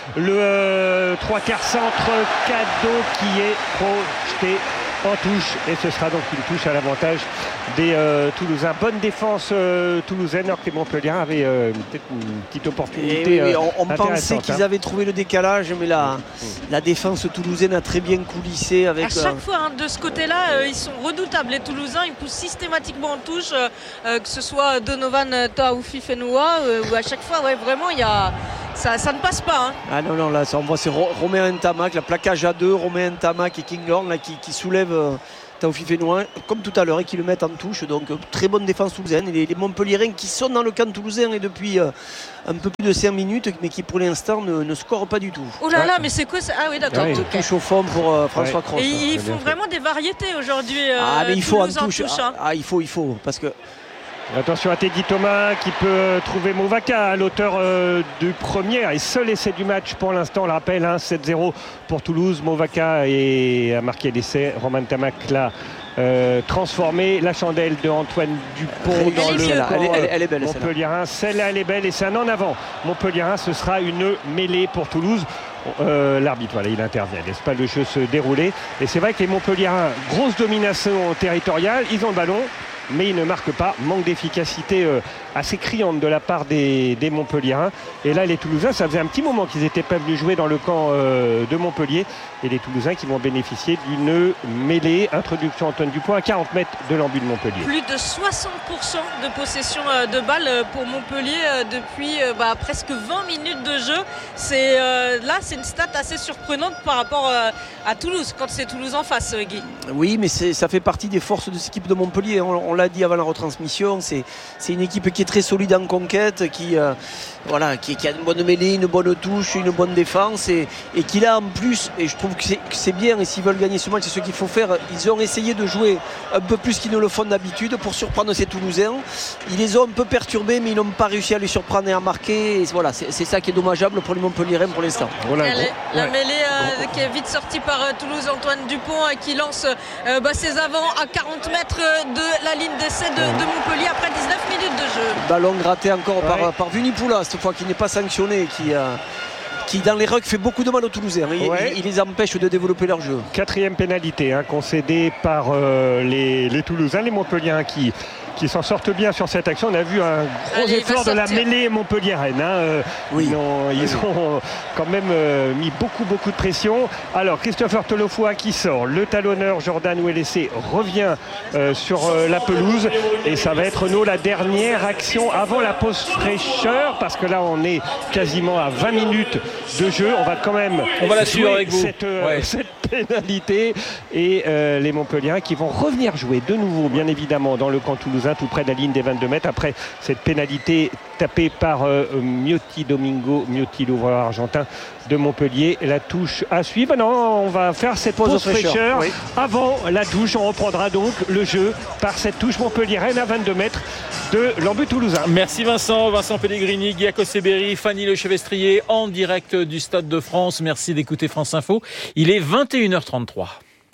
le 3/4 centre cadeau qui est projeté en touche, et ce sera donc une touche à l'avantage des Toulousains. Bonne défense toulousaine, alors que les Montpelliérains avaient peut-être une petite opportunité. On pensait qu'ils avaient trouvé le décalage, mais la défense toulousaine a très bien coulissé. Avec, à chaque fois, de ce côté-là, ils sont redoutables. Les Toulousains, ils poussent systématiquement en touche, que ce soit Donovan Taoufi Fenoua, où à chaque fois, vraiment, il y a... Ça ne passe pas. Ah non, là, ça, on voit c'est Romain Ntamak, la plaquage à deux, Romain Ntamak et Kinghorn là, qui soulèvent Taoufi Fenoua, comme tout à l'heure, et qui le mettent en touche. Donc très bonne défense toulousaine. Et les Montpelliérains qui sont dans le camp toulousain et depuis un peu plus de 5 minutes, mais qui pour l'instant ne scorent pas du tout. Oh là là, mais c'est quoi ça? Ah oui, d'accord. Touche au fond pour François Cros. Et ils font vraiment des variétés aujourd'hui. Mais il faut en touche. Il faut, parce que... Attention à Teddy Thomas qui peut trouver Movaka, l'auteur du premier et seul essai du match pour l'instant. On le rappelle, 7-0 pour Toulouse. Movaka a marqué l'essai. Romain Ntamak l'a transformé. La chandelle de Antoine Dupont dans le camp elle est belle, Montpelliérain. Celle-là, elle est belle et c'est un en avant. Montpelliérain, ce sera une mêlée pour Toulouse. L'arbitre, il intervient, laisse pas le jeu se dérouler. Et c'est vrai que les Montpelliérains, grosse domination territoriale, ils ont le ballon, mais ils ne marquent pas. Manque d'efficacité assez criante de la part des Montpelliérains. Et là, les Toulousains, ça faisait un petit moment qu'ils n'étaient pas venus jouer dans le camp de Montpellier. Et les Toulousains qui vont bénéficier d'une mêlée. Introduction Antoine Dupont à 40 mètres de l'embut de Montpellier. Plus de 60% de possession de balles pour Montpellier depuis presque 20 minutes de jeu. Là, c'est une stat assez surprenante par rapport à Toulouse, quand c'est Toulouse en face, Guy. Oui, mais ça fait partie des forces de cette équipe de Montpellier. On l'a dit avant la retransmission, c'est une équipe qui est très solide en conquête, qui a une bonne mêlée, une bonne touche, une bonne défense et qui là en plus, et je trouve que c'est bien, et s'ils veulent gagner ce match, c'est ce qu'il faut faire. Ils ont essayé de jouer un peu plus qu'ils ne le font d'habitude pour surprendre ces Toulousains. Ils les ont un peu perturbés, mais ils n'ont pas réussi à les surprendre et à marquer. Et voilà, c'est ça qui est dommageable pour les Montpelliérains pour l'instant. La mêlée qui est vite sortie par Toulouse, Antoine Dupont qui lance ses avants à 40 mètres de la ligne d'essai de Montpellier après 19 minutes de jeu. Ballon gratté encore par Vunipoula, cette fois, qui n'est pas sanctionné, qui dans les rucks fait beaucoup de mal aux Toulousains. Il les empêche de développer leur jeu. 4e pénalité concédée par les Toulousains, les Montpelliérains qui s'en sortent bien sur cette action. On a vu un gros effort de la mêlée montpelliéraine. Ils ont quand même mis beaucoup de pression. Alors Christopher Tolofoa qui sort. Le talonneur Jordan Ouellessé revient sur la pelouse. Et ça va être la dernière action avant la pause fraîcheur, parce que là on est quasiment à 20 minutes de jeu. On va quand même la suivre avec vous. Cette pénalité. Et les Montpelliérains qui vont revenir jouer de nouveau, bien évidemment, dans le camp toulousain, tout près de la ligne des 22 mètres, après cette pénalité tapée par Miotti, l'ouvreur argentin de Montpellier. La touche à suivre. Non, on va faire cette pause fraîcheur. Avant la touche. On reprendra donc le jeu par cette touche montpelliéraine à 22 mètres de l'embut toulousain. Merci Vincent Pellegrini, Guy Akoseberi, Fanny Lechevestrier en direct du Stade de France. Merci d'écouter France Info. Il est 21h33.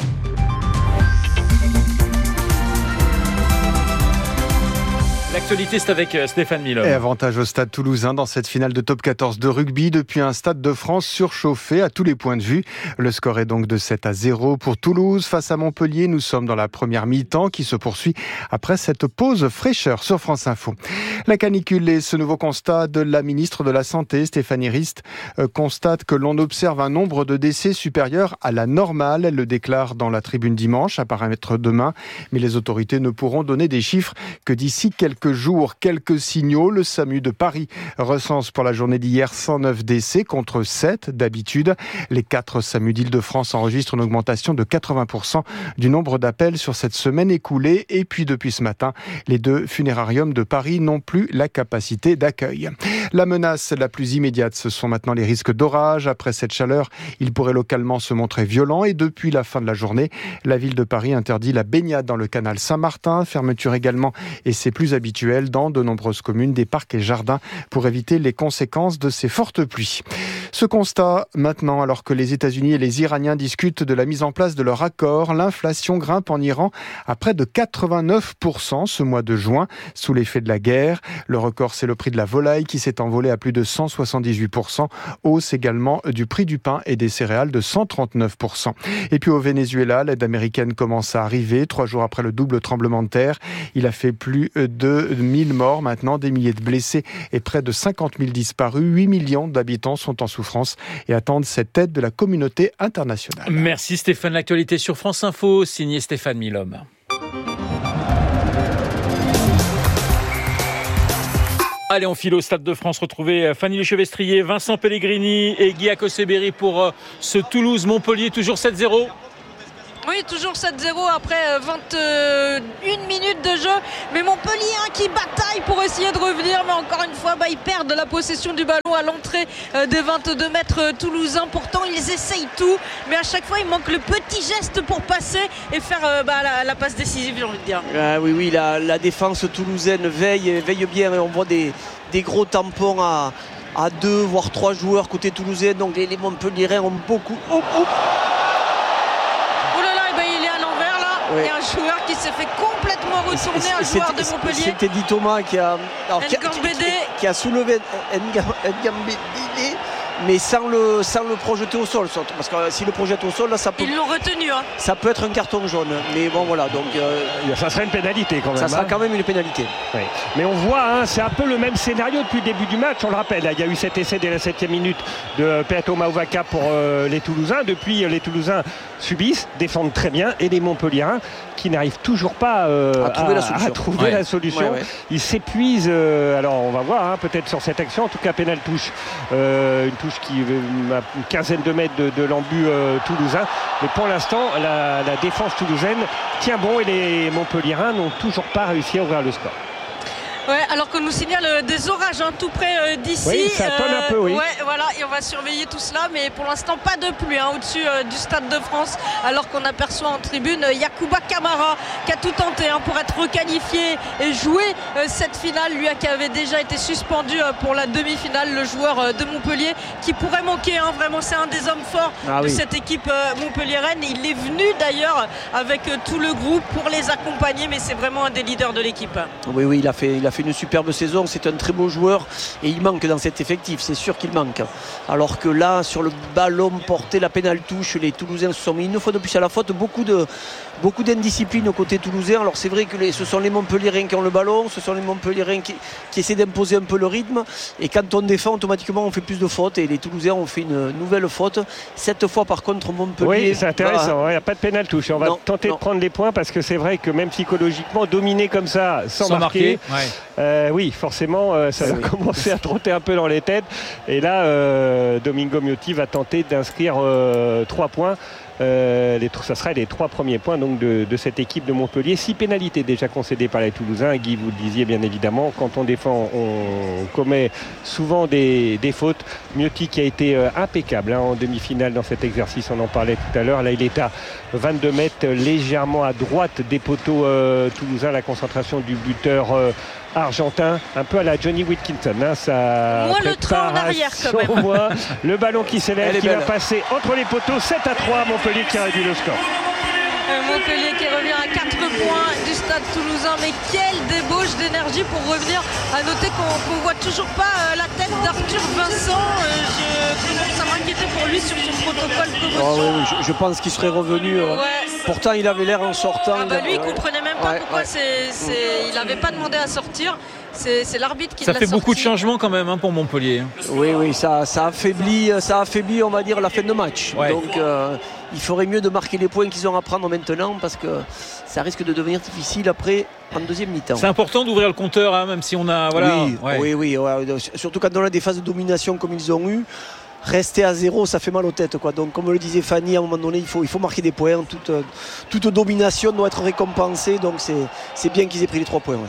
L'actualité, c'est avec Stéphane Milhomme. Et avantage au Stade toulousain dans cette finale de top 14 de rugby depuis un Stade de France surchauffé à tous les points de vue. Le score est donc de 7-0 pour Toulouse face à Montpellier. Nous sommes dans la première mi-temps qui se poursuit après cette pause fraîcheur sur France Info. La canicule et ce nouveau constat de la ministre de la Santé, Stéphanie Rist, constate que l'on observe un nombre de décès supérieur à la normale. Elle le déclare dans la tribune dimanche, à paraître demain. Mais les autorités ne pourront donner des chiffres que d'ici quelques jours. Quelques signaux. Le SAMU de Paris recense pour la journée d'hier 109 décès contre 7 d'habitude. Les 4 SAMU d'Île-de-France enregistrent une augmentation de 80% du nombre d'appels sur cette semaine écoulée. Et puis depuis ce matin, les 2 funérariums de Paris n'ont plus la capacité d'accueil. La menace la plus immédiate, ce sont maintenant les risques d'orage. Après cette chaleur, il pourrait localement se montrer violent. Et depuis la fin de la journée, la ville de Paris interdit la baignade dans le canal Saint-Martin. Fermeture également, et c'est plus habituel dans de nombreuses communes, des parcs et jardins pour éviter les conséquences de ces fortes pluies. Ce constat maintenant, alors que les États-Unis et les Iraniens discutent de la mise en place de leur accord, l'inflation grimpe en Iran à près de 89% ce mois de juin, sous l'effet de la guerre. Le record, c'est le prix de la volaille qui s'est envolé à plus de 178%. Hausse également du prix du pain et des céréales de 139%. Et puis au Venezuela, l'aide américaine commence à arriver 3 jours après le double tremblement de terre. Il a fait plus de 1000 morts maintenant, des milliers de blessés et près de 50 000 disparus. 8 millions d'habitants sont en souffrance et attendent cette aide de la communauté internationale. Merci Stéphane. L'actualité sur France Info, signé Stéphane Milhomme. Allez, on file au Stade de France, retrouver Fanny Lechevestrier, Vincent Pellegrini et Guy Akoseberi pour ce Toulouse-Montpellier, toujours 7-0. Oui, toujours 7-0 après 21 minutes de jeu. Mais Montpellier qui bataille pour essayer de revenir. Mais encore une fois, ils perdent la possession du ballon à l'entrée des 22 mètres toulousains. Pourtant, ils essayent tout. Mais à chaque fois, il manque le petit geste pour passer et faire la passe décisive, j'ai envie de dire. Oui, la défense toulousaine veille bien. Et on voit des gros tampons à 2 voire 3 joueurs côté toulousain. Donc les Montpelliérains ont beaucoup... Il y a un joueur qui s'est fait complètement retourner, un joueur de Montpellier. C'était Di Thomas qui a soulevé Ngambédé, mais sans le projeter au sol. Parce que s'il le projette au sol, là, ça peut... Ils l'ont retenu. Ça peut être un carton jaune. Mais bon, voilà. Donc, ça serait une pénalité quand même. Ça sera quand même une pénalité. Oui. Mais on voit, c'est un peu le même scénario depuis le début du match. On le rappelle, il y a eu cet essai dès la 7e minute de Peato Mauvaka pour les Toulousains. Depuis, les Toulousains subissent, défendent très bien. Et les Montpelliérains qui n'arrivent toujours pas à trouver la solution. Ouais. Ils s'épuisent. Alors, on va voir, peut-être sur cette action. En tout cas, pénal touche. Une touche qui a une quinzaine de mètres de l'embut toulousain. Mais pour l'instant, la défense toulousaine tient bon et les Montpelliérains n'ont toujours pas réussi à ouvrir le score. Ouais, alors qu'on nous signale des orages tout près d'ici. Oui, ça tonne un peu, oui. Ouais, voilà, et on va surveiller tout cela, mais pour l'instant pas de pluie au-dessus du Stade de France, alors qu'on aperçoit en tribune Yacouba Camara qui a tout tenté pour être requalifié et jouer cette finale, lui qui avait déjà été suspendu pour la demi-finale, le joueur de Montpellier qui pourrait manquer, vraiment c'est un des hommes forts de cette équipe montpelliéraine. Il est venu d'ailleurs avec tout le groupe pour les accompagner, mais c'est vraiment un des leaders de l'équipe. Oui, il a fait une superbe saison, c'est un très beau joueur et il manque dans cet effectif, c'est sûr qu'il manque. Alors que là, sur le ballon porté, la pénale touche, les Toulousains se sont mis une fois de plus à la faute, beaucoup d'indiscipline au côté toulousain. Alors c'est vrai que ce sont les Montpelliérains qui ont le ballon, ce sont les Montpelliérains qui essaient d'imposer un peu le rythme, et quand on défend automatiquement on fait plus de fautes, et les Toulousains ont fait une nouvelle faute, cette fois par contre Montpellier... Oui, c'est intéressant, il n'y a pas de pénal touche, on va tenter de prendre les points, parce que c'est vrai que même psychologiquement, dominer comme ça sans marquer oui, forcément ça va commencer à trotter un peu dans les têtes, et là Domingo Miotti va tenter d'inscrire 3 points. Ça sera les 3 premiers points donc de cette équipe de Montpellier. 6 pénalités déjà concédées par les Toulousains. Guy, vous le disiez bien évidemment, quand on défend, on commet souvent des fautes. Miotti qui a été impeccable en demi-finale dans cet exercice, on en parlait tout à l'heure. Là, il est à 22 mètres, légèrement à droite des poteaux toulousains. La concentration du buteur argentin, un peu à la Johnny Wilkinson. Moi, le train en arrière quand même. Le ballon qui s'élève, qui va passer entre les poteaux. 7-3, Montpellier qui réduit le score. Montpellier qui revient à 4 points du Stade Toulousain, mais quelle débauche d'énergie pour revenir. À noter qu'on ne voit toujours pas la tête d'Arthur Vincent. Je commence à m'inquiéter pour lui sur son protocole commotion. Je pense qu'il serait revenu. Pourtant, il avait l'air en sortant. Lui, il ne comprenait même pas pourquoi il n'avait pas demandé à sortir. C'est l'arbitre qui l'a sorti. Ça fait beaucoup de changements quand même pour Montpellier. Oui, ça affaiblit, on va dire, la fin de match. Ouais. Donc il ferait mieux de marquer les points qu'ils ont à prendre maintenant, parce que ça risque de devenir difficile après en deuxième mi-temps. C'est important d'ouvrir le compteur, même si on a... Oui, surtout quand on a des phases de domination comme ils ont eu. Rester à 0, ça fait mal aux têtes, Donc comme le disait Fanny, à un moment donné, il faut marquer des points. Toute domination doit être récompensée. Donc c'est bien qu'ils aient pris les 3 points.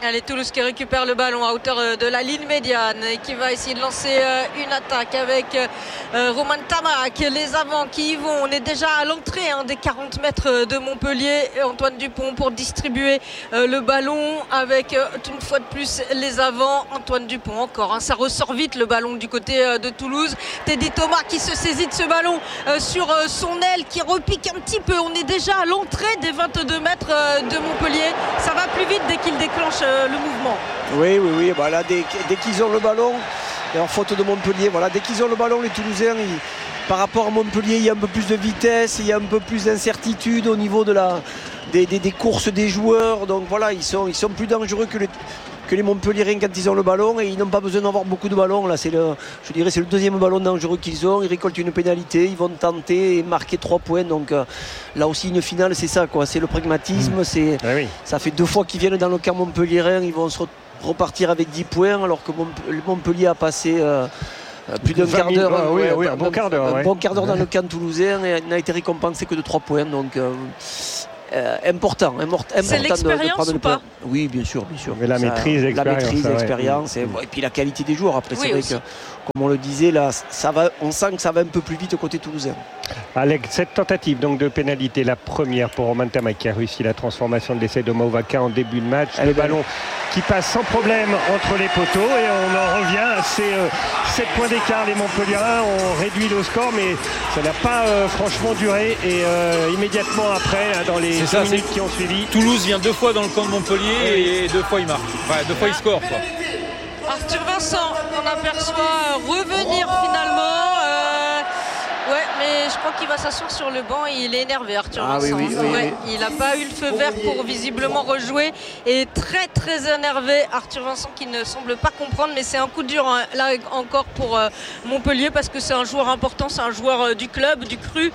Allez, Toulouse qui récupère le ballon à hauteur de la ligne médiane et qui va essayer de lancer une attaque avec Romain Tamac. Les avants qui y vont. On est déjà à l'entrée des 40 mètres de Montpellier. Et Antoine Dupont pour distribuer le ballon avec une fois de plus les avants. Antoine Dupont encore. Ça ressort vite le ballon du côté de Toulouse. Teddy Thomas qui se saisit de ce ballon sur son aile qui repique un petit peu. On est déjà à l'entrée des 22 mètres de Montpellier. Ça va plus vite dès qu'il déclenche le mouvement. Oui. Voilà, dès qu'ils ont le ballon, et en faute de Montpellier, voilà, dès qu'ils ont le ballon, les Toulousains, par rapport à Montpellier, il y a un peu plus de vitesse, il y a un peu plus d'incertitude au niveau des courses des joueurs. Donc voilà, ils sont plus dangereux que les Montpelliérains quand ils ont le ballon, et ils n'ont pas besoin d'avoir beaucoup de ballons. Là, c'est le deuxième ballon dangereux qu'ils ont. Ils récoltent une pénalité, ils vont tenter et marquer 3 points. Donc là aussi, une finale, c'est ça, quoi. C'est le pragmatisme. Ça fait 2 fois qu'ils viennent dans le camp montpelliérain, ils vont se repartir avec 10 points, alors que Montpellier a passé plus d'un quart d'heure. Un bon quart d'heure. Un bon quart d'heure dans le camp toulousain et n'a été récompensé que de 3 points. Donc important c'est l'expérience de ou pas? Oui, bien sûr. Mais la maîtrise, l'expérience, et puis la qualité des joueurs. Après, c'est vrai que, comme on le disait, là, on sent que ça va un peu plus vite côté toulousain. Avec cette tentative donc de pénalité, la première pour Romain Tamac qui a réussi la transformation de l'essai de Mauvaka en début de match. Le ballon qui passe sans problème entre les poteaux et on en revient à ces 7 points d'écart. Les Montpelliérains ont réduit le score, mais ça n'a pas franchement duré. Et immédiatement après, dans les 2 minutes qui ont suivi, Toulouse vient 2 fois dans le camp de Montpellier et 2 fois il marque. Enfin, 2 fois il score, quoi. Arthur Vincent, on aperçoit revenir finalement. Mais je crois qu'il va s'asseoir sur le banc et il est énervé, Arthur Vincent. Oui. Il n'a pas eu le feu vert pour visiblement rejouer et très très énervé, Arthur Vincent, qui ne semble pas comprendre, mais c'est un coup dur là encore pour Montpellier, parce que c'est un joueur important, c'est un joueur du club, du cru,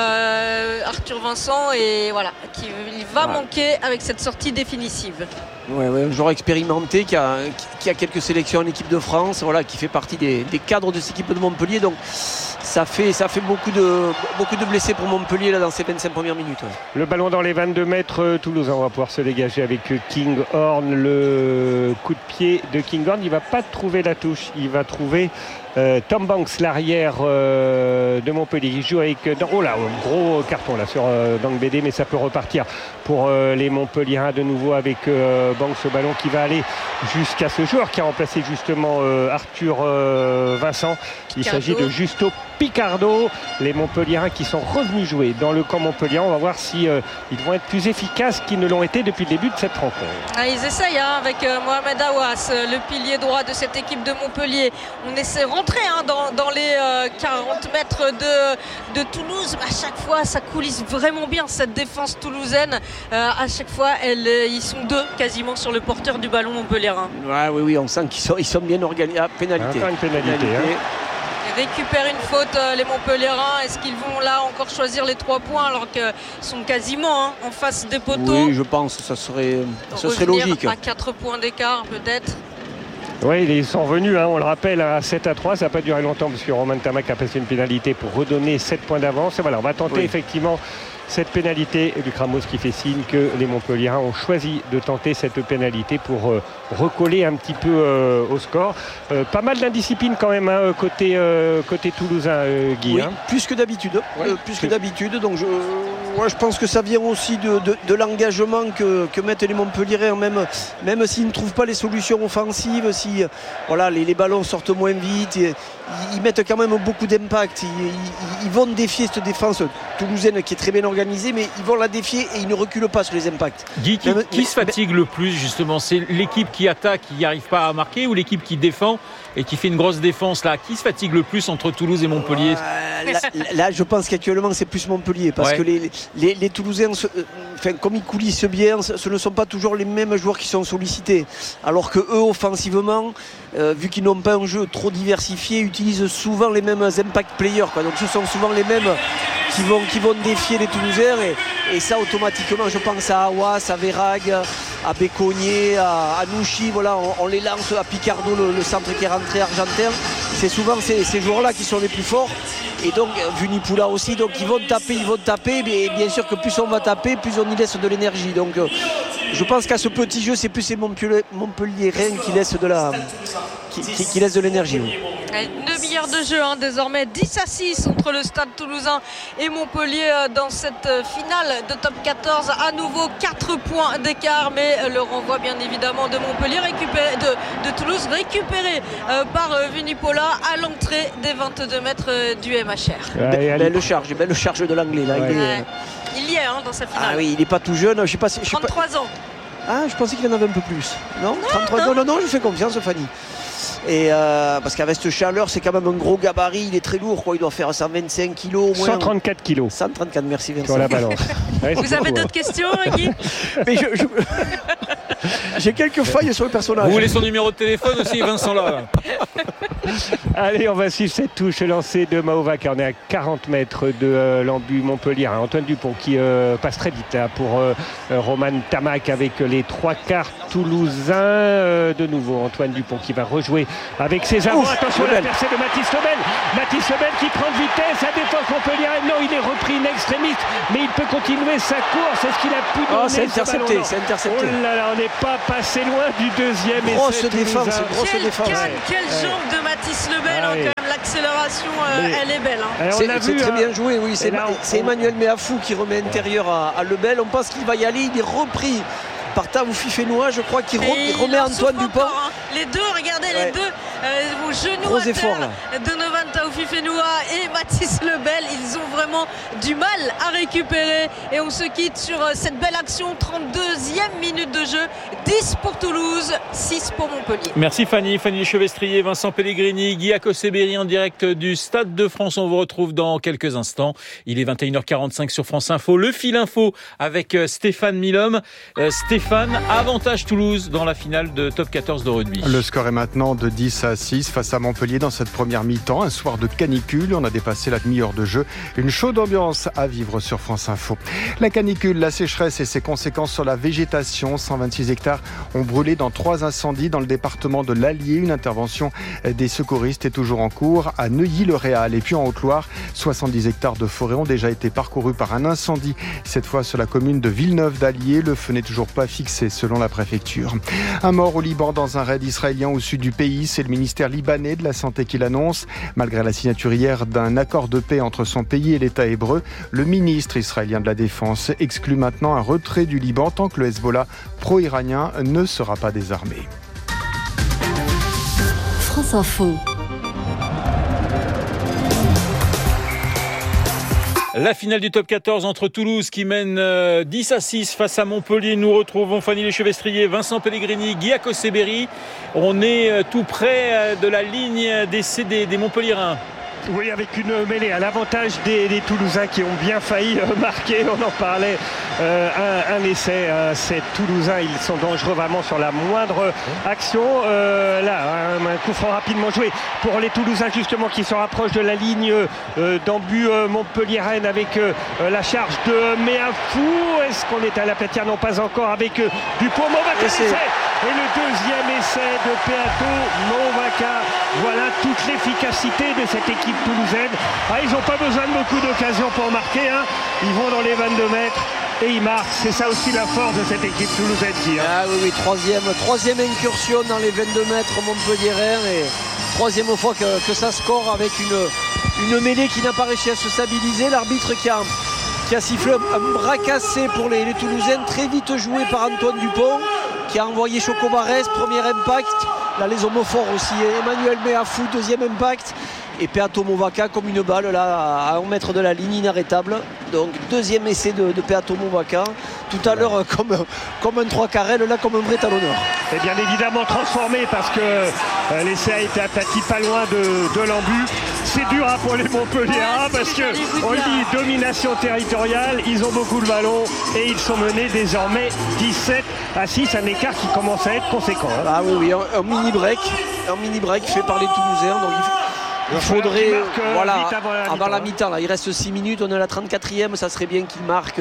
Arthur Vincent, et voilà, il va manquer avec cette sortie définitive. Un joueur expérimenté qui a quelques sélections en équipe de France, voilà, qui fait partie des cadres de cette équipe de Montpellier. Donc ça fait beaucoup de blessés pour Montpellier là, dans ces 25 premières minutes. Le ballon dans les 22 mètres, Toulouse, on va pouvoir se dégager avec Kinghorn. Le coup de pied de Kinghorn, il ne va pas trouver la touche, il va trouver Tom Banks, l'arrière de Montpellier. Il joue avec un gros carton là sur Dang BD, mais ça peut repartir pour les Montpelliérains de nouveau avec Banks, ce ballon qui va aller jusqu'à ce joueur qui a remplacé justement Arthur Vincent. Il s'agit de Justo Picardo. Les Montpelliérains qui sont revenus jouer dans le camp Montpellier. On va voir si ils vont être plus efficaces qu'ils ne l'ont été depuis le début de cette rencontre. Ils essayent avec Mohamed Aouas, le pilier droit de cette équipe de Montpellier. On essaie de rentrer dans les 40 mètres de Toulouse. À chaque fois, ça coulisse vraiment bien cette défense toulousaine. À chaque fois, ils sont 2 quasiment sur le porteur du ballon montpelliérain. Oui, on sent qu'ils sont bien organisés. Pénalité. Encore une pénalité. Ils récupèrent une faute, les Montpelliérains. Est-ce qu'ils vont là encore choisir les 3 points alors qu'ils sont quasiment en face des poteaux? Oui, je pense que ça serait logique. À 4 points d'écart peut-être. Oui, ils sont revenus, on le rappelle, à 7-3. Ça n'a pas duré longtemps parce que Romain Tamac a passé une pénalité pour redonner 7 points d'avance. Et voilà, on va tenter effectivement cette pénalité. Et Luc Ramos qui fait signe que les Montpelliérains ont choisi de tenter cette pénalité pour recoller un petit peu au score. Pas mal d'indiscipline quand même côté toulousain, Guy. Oui, plus que d'habitude. Donc je pense que ça vient aussi de l'engagement que mettent les Montpelliérains, même s'ils ne trouvent pas les solutions offensives, si les ballons sortent moins vite, ils mettent quand même beaucoup d'impact. Ils vont défier cette défense toulousaine qui est très bien organisée, mais ils vont la défier et ils ne reculent pas sur les impacts. Guy, qui se fatigue le plus justement? C'est l'équipe qui attaque, qui n'y arrive pas à marquer, ou l'équipe qui défend et qui fait une grosse défense là? Qui se fatigue le plus entre Toulouse et Montpellier? Là, je pense qu'actuellement c'est plus Montpellier, parce que les Toulousains, comme ils coulissent bien, ce ne sont pas toujours les mêmes joueurs qui sont sollicités, alors que eux offensivement, vu qu'ils n'ont pas un jeu trop diversifié, utilisent souvent les mêmes impact players, quoi. Donc ce sont souvent les mêmes qui vont défier les Toulousains, et ça automatiquement, je pense à Aouas, à Verag, à Béconnier, à Nouchi, voilà, on les lance à Picardo, le centre qui est rentré argentin. C'est souvent ces joueurs-là qui sont les plus forts, et donc Vunipoula aussi, donc ils vont taper, mais bien sûr que plus on va taper, plus on y laisse de l'énergie. Donc Je pense qu'à ce petit jeu, c'est plus ces Montpelliérains qui laissent qui laissent de l'énergie. Oui. Une demi-heure de jeu désormais, 10-6 entre le Stade Toulousain et Montpellier dans cette finale de top 14. À nouveau 4 points d'écart, mais le renvoi bien évidemment de Montpellier de Toulouse récupéré par Vunipola à l'entrée des 22 mètres du MHR. Belle charge de l'anglais là. Il y est dans cette finale. Ah oui, il n'est pas tout jeune. Je sais pas, 33 ans. Ah, je pensais qu'il en avait un peu plus. Non, 33 non, je fais confiance, Fanny. Et parce qu'avec cette chaleur, c'est quand même un gros gabarit, il est très lourd, quoi. Il doit faire 125 kg au moins. 134 kg. 134, merci Vincent. Sur la balance. Vous avez d'autres questions, Guy? Mais j'ai quelques failles sur le personnage. Vous voulez son numéro de téléphone aussi, Vincent là? Allez, on va suivre cette touche lancée de Mahovaca. On est à 40 mètres de l'embut Montpellier. Antoine Dupont qui passe très vite là, pour Roman Tamac avec les 3/4 toulousains. De nouveau, Antoine Dupont qui va rejouer avec ses avants. Attention à la percée de Mathis Lebel. Mathis Lebel qui prend de vitesse. La défense Montpellier. Non, il est repris in extremis, mais il peut continuer sa course. Est-ce qu'il a pu donner c'est intercepté, c'est intercepté. Oh là là, on n'est pas passé loin du deuxième essai. Grosse défense. Quelle jambe de Mathis Lebel, quand même. L'accélération, elle est belle. C'est très bien joué, oui. C'est Emmanuel Méafou qui remet intérieur à Lebel. On pense qu'il va y aller. Il est repris par Taoufi Fénois, je crois qu'il remet Antoine Dupont. Les deux, regardez, les deux au genou gros à terre effort, là. Donovan Taoufi Fénois et Mathis Lebel, ils ont vraiment du mal à récupérer et on se quitte sur cette belle action. 32e minute de jeu, 10 pour Toulouse, 6 pour Montpellier. Merci Fanny Lechevestrier, Vincent Pellegrini, Guy Akoseberi en direct du Stade de France. On vous retrouve dans quelques instants. Il est 21h45 sur France Info. Le fil info avec Stéphane Milhomme. Stéphane, avantage Toulouse dans la finale de top 14 de rugby. Le score est maintenant de 10-6 face à Montpellier dans cette première mi-temps. Un soir de canicule, on a dépassé la demi-heure de jeu. Une chaude ambiance à vivre sur France Info. La canicule, la sécheresse et ses conséquences sur la végétation. 126 hectares ont brûlé dans 3 incendies dans le département de l'Allier. Une intervention des secouristes est toujours en cours à Neuilly-le-Réal. Et puis en Haute-Loire, 70 hectares de forêt ont déjà été parcourus par un incendie. Cette fois sur la commune de Villeneuve-d'Allier. Le feu n'est toujours pas fixé selon la préfecture. Un mort au Liban dans un raid israélien au sud du pays. C'est le ministère libanais de la Santé qui l'annonce. Malgré la signature hier d'un accord de paix entre son pays et l'État hébreu, le ministre israélien de la Défense exclut maintenant un retrait du Liban tant que le Hezbollah pro-iranien ne sera pas désarmé. France Info. La finale du top 14 entre Toulouse qui mène 10-6 face à Montpellier. Nous retrouvons Fanny Lechevestrier, Vincent Pellegrini, Guy Akoseberi. On est tout près de la ligne des Montpelliérains. Oui, avec une mêlée à l'avantage des Toulousains qui ont bien failli marquer. On en parlait, un essai. Ces Toulousains, ils sont dangereux vraiment sur la moindre action. Là, un coup franc rapidement joué pour les Toulousains justement qui se rapprochent de la ligne d'embut Montpellier-Rennes avec la charge de Méafou. Est-ce qu'on est à la Platière? Non, pas encore, avec Dupont. Mahovaca, essai. Et le deuxième essai de Peato Mahovaca. Voilà toute l'efficacité de cette équipe toulousaine. Ils n'ont pas besoin de beaucoup d'occasions pour marquer. Ils vont dans les 22 mètres et ils marquent. C'est ça aussi la force de cette équipe toulousaine. Ah oui, troisième incursion dans les 22 mètres Montpellier-Rennes et troisième fois que ça score avec une mêlée qui n'a pas réussi à se stabiliser. L'arbitre qui a sifflé un bras cassé pour les Toulousaines, très vite joué par Antoine Dupont qui a envoyé Choco Barès, premier impact. Là les homophores aussi, Emmanuel Méafou, deuxième impact. Et Peato Mahovaca comme une balle là à 1 mètre de la ligne, inarrêtable. Donc deuxième essai de Peato Mahovaca. Tout à l'heure comme un 3 carrel, là comme un vrai talonneur. Et bien évidemment transformé parce que l'essai a été aplati pas loin de l'embut. C'est dur pour les Montpelliérains parce qu'on dit domination territoriale, ils ont beaucoup le ballon et ils sont menés désormais 17-6, un écart qui commence à être conséquent. Ah oui, un mini break fait par les Toulousains. Donc il faudrait, avant la mi-temps, là, il reste 6 minutes, on est à la 34e, ça serait bien qu'il marque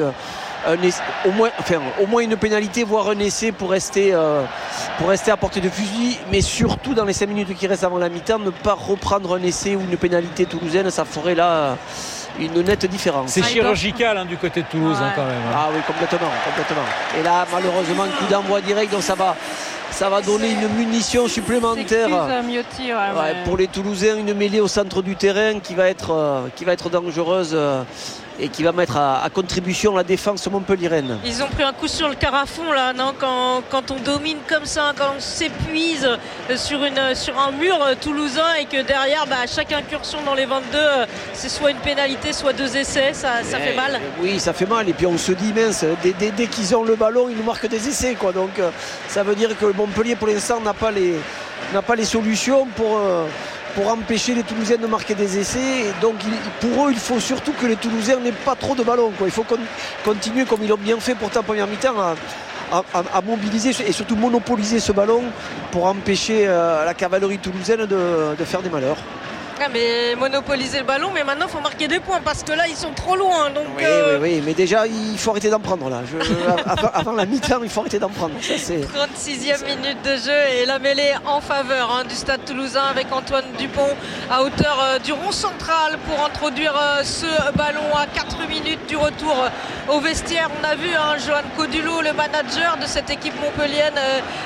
au moins une pénalité, voire un essai pour rester à portée de fusil, mais surtout dans les 5 minutes qui restent avant la mi-temps, ne pas reprendre un essai ou une pénalité toulousaine, ça ferait là une nette différence. C'est chirurgical du côté de Toulouse quand même. Ah oui, complètement. Et là, malheureusement, coup d'envoi direct, donc ça va donner une munition supplémentaire pour les Toulousains, une mêlée au centre du terrain qui va être dangereuse et qui va mettre à contribution la défense montpelliéraine. Ils ont pris un coup sur le carafon là, non, quand on domine comme ça, quand on s'épuise sur un mur toulousain et que derrière chaque incursion dans les 22 c'est soit une pénalité, soit 2 essais, ça fait mal. Oui, ça fait mal et puis on se dit mince, dès qu'ils ont le ballon ils nous marquent des essais quoi. Donc ça veut dire que Montpellier pour l'instant n'a pas les solutions pour empêcher les Toulousains de marquer des essais. Et donc pour eux il faut surtout que les Toulousains n'aient pas trop de ballons quoi. Il faut continuer comme ils l'ont bien fait pourtant en première mi-temps à mobiliser et surtout monopoliser ce ballon pour empêcher la cavalerie toulousaine de faire des malheurs. Mais monopoliser le ballon, mais maintenant il faut marquer des points parce que là ils sont trop loin. Donc, oui, mais déjà il faut arrêter d'en prendre là. Avant la mi-temps, il faut arrêter d'en prendre. Ça, 36e minute de jeu et la mêlée en faveur du Stade Toulousain avec Antoine Dupont à hauteur du rond central pour introduire ce ballon à 4 minutes du retour au vestiaire. On a vu Johan Codulot, le manager de cette équipe montpelliéraine,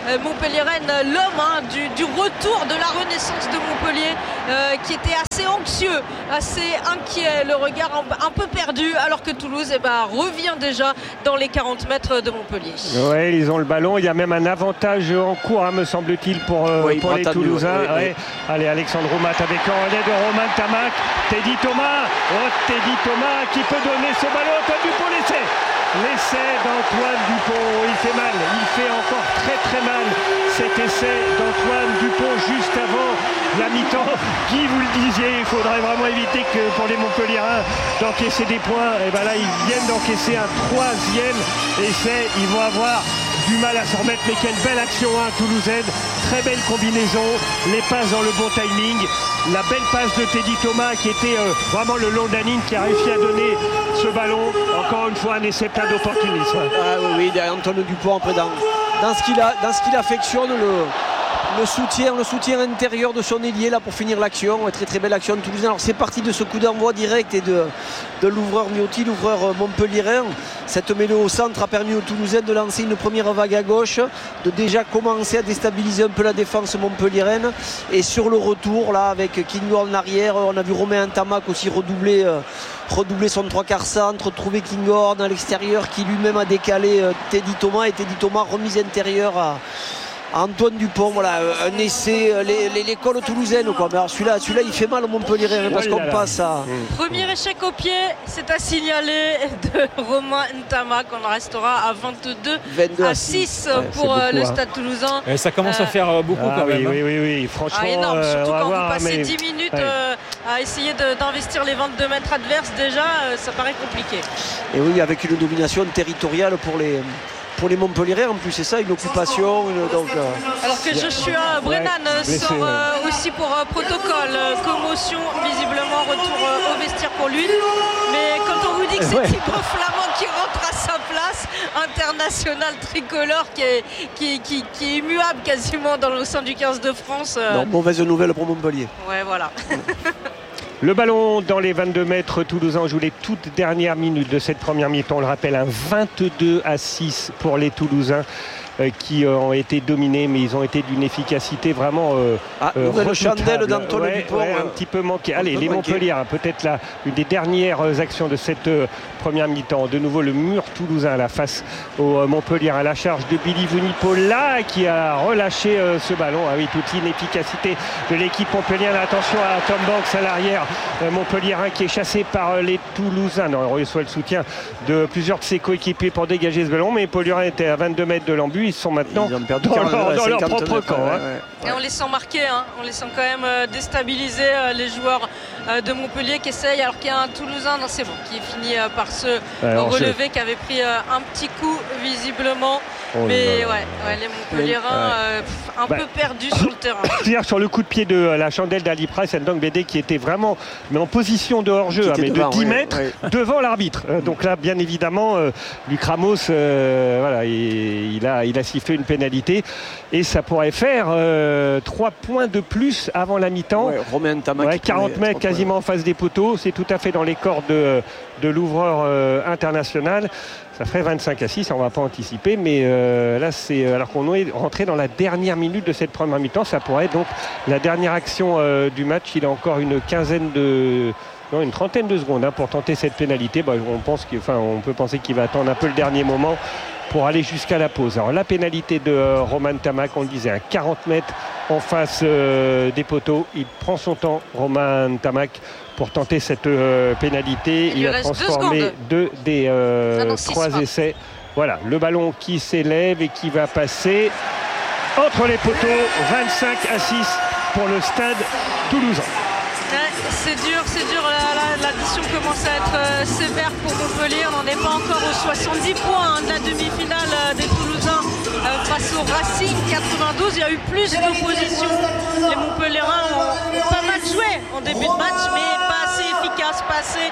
l'homme du retour de la renaissance de Montpellier qui était assez anxieux, assez inquiet, le regard un peu perdu, alors que Toulouse revient déjà dans les 40 mètres de Montpellier. Oui, ils ont le ballon, il y a même un avantage en cours, me semble-t-il, pour les Toulousains. Oui. Allez, Alexandre Roumat avec un relais de Romain Tamac, Teddy Thomas qui peut donner ce ballon, Antoine Dupont, l'essai d'Antoine Dupont, il fait mal, il fait encore très très mal cet essai d'Antoine Dupont juste avant la mi-temps. Guy, vous le disiez, il faudrait vraiment éviter que pour les Montpelliérains d'encaisser des points. Et là ils viennent d'encaisser un 3e essai, ils vont avoir du mal à s'en remettre, mais quelle belle action toulousaine, très belle combinaison, les passes dans le bon timing, la belle passe de Teddy Thomas qui était vraiment le long de la ligne, qui a réussi à donner ce ballon, encore une fois un essai plein d'opportunisme. Oui, derrière Antoine Dupont, après dans ce qu'il affectionne, le soutien intérieur de son ailier là pour finir l'action, très très belle action de Toulousain. Alors c'est parti de ce coup d'envoi direct et de l'ouvreur Miotti, l'ouvreur montpelliérain. Cette mêlée au centre a permis aux Toulousains de lancer une première vague à gauche, de déjà commencer à déstabiliser un peu la défense montpelliéraine. Et sur le retour là avec Kingo en arrière, on a vu Romain Tamac aussi redoubler son 3/4 centre, trouver Kinghorn à l'extérieur qui lui-même a décalé Teddy Thomas, et Teddy Thomas remise intérieure à Antoine Dupont. Voilà, un essai, l'école toulousaine quoi. Mais alors celui-là il fait mal au Montpellier parce qu'on passe à... Premier échec au pied, c'est à signaler de Romain Ntama, qu'on restera à 22-6 pour le Stade Toulousain. Et ça commence à faire beaucoup quand même. Oui, franchement. Énorme, surtout quand vous passez 10 minutes à essayer d'investir les 22 mètres adverses, déjà ça paraît compliqué. Et oui, avec une domination territoriale pour les Montpelliérais en plus, c'est ça, une occupation. Alors que Joshua Brennan sort aussi pour protocole, commotion, visiblement retour au vestiaire pour lui. Mais quand on vous dit que c'est Thibaut Flamand qui rentre à sa place, international tricolore qui est immuable quasiment au sein du 15 de France. Mauvaise nouvelle pour Montpellier. Ouais, voilà. Le ballon dans les 22 mètres, Toulousain joue les toutes dernières minutes de cette première mi-temps. On le rappelle, un 22-6 pour les Toulousains qui ont été dominés, mais ils ont été d'une efficacité vraiment nouvelle chandelle d'Antoine Dupont. Un petit peu manqué. Allez, les Montpellier, peut-être une des dernières actions de cette première mi-temps. De nouveau le mur toulousain là, face au Montpellier, à la charge de Billy Vunipola qui a relâché ce ballon. Ah oui, toute l'inefficacité de l'équipe montpelliéraine. Attention à Tom Banks à l'arrière, montpelliérain qui est chassé par les Toulousains. Non, il reçoit le soutien de plusieurs de ses coéquipiers pour dégager ce ballon, mais les Montpelliérains étaient à 22 mètres de l'embut. Ils sont maintenant dans leur propre camp. Et on les sent marquer, on les sent quand même déstabiliser les joueurs de Montpellier qui essayent, alors qu'il y a un Toulousain, c'est bon, qui est fini par se relever, qui avait pris un petit coup visiblement. Mais les Montpelliérains un peu perdus sur le terrain. C'est-à-dire sur le coup de pied de la chandelle d'Ali Price, Ndong Bédé qui était vraiment en position de hors-jeu, mais de 10 mètres devant l'arbitre. Donc là, bien évidemment, Luc Ramos, il a sifflé une pénalité et ça pourrait faire 3 points de plus avant la mi-temps. Romain Tamac 40 mètres quasiment en face des poteaux. C'est tout à fait dans les cordes de l'ouvreur international. Ça ferait 25-6, on ne va pas anticiper, mais là, c'est alors qu'on est rentré dans la dernière minute de cette première mi-temps. Ça pourrait être donc la dernière action du match. Il a encore une trentaine de secondes pour tenter cette pénalité. On peut penser qu'il va attendre un peu le dernier moment pour aller jusqu'à la pause. Alors la pénalité de Romain Ntamack, on le disait, à 40 mètres en face des poteaux. Il prend son temps, Romain Ntamack, pour tenter cette pénalité. Il a transformé 2 des 3 essais. Voilà, le ballon qui s'élève et qui va passer entre les poteaux. 25-6 pour le Stade Toulousain. C'est dur, l'addition commence à être sévère pour Montpellier. On n'en est pas encore aux 70 points de la demi-finale des Toulousains face au Racing 92. Il y a eu plus d'opposition. Les Montpelliérains ont pas mal joué en début de match, mais pas assez efficace, pas assez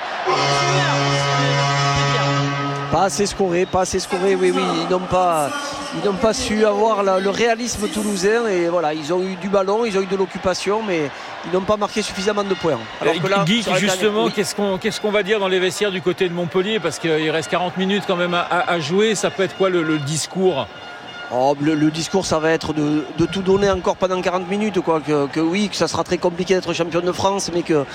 Pas assez scoré, oui. Ils n'ont pas su avoir le réalisme toulousain. Et voilà, ils ont eu du ballon, ils ont eu de l'occupation, mais ils n'ont pas marqué suffisamment de points. Alors que là, Guy, justement, qu'est-ce qu'on va dire dans les vestiaires du côté de Montpellier? Parce qu'il reste 40 minutes quand même à jouer. Ça peut être quoi le discours? Le discours, ça va être de tout donner encore pendant 40 minutes, quoi. Que ça sera très compliqué d'être champion de France, mais que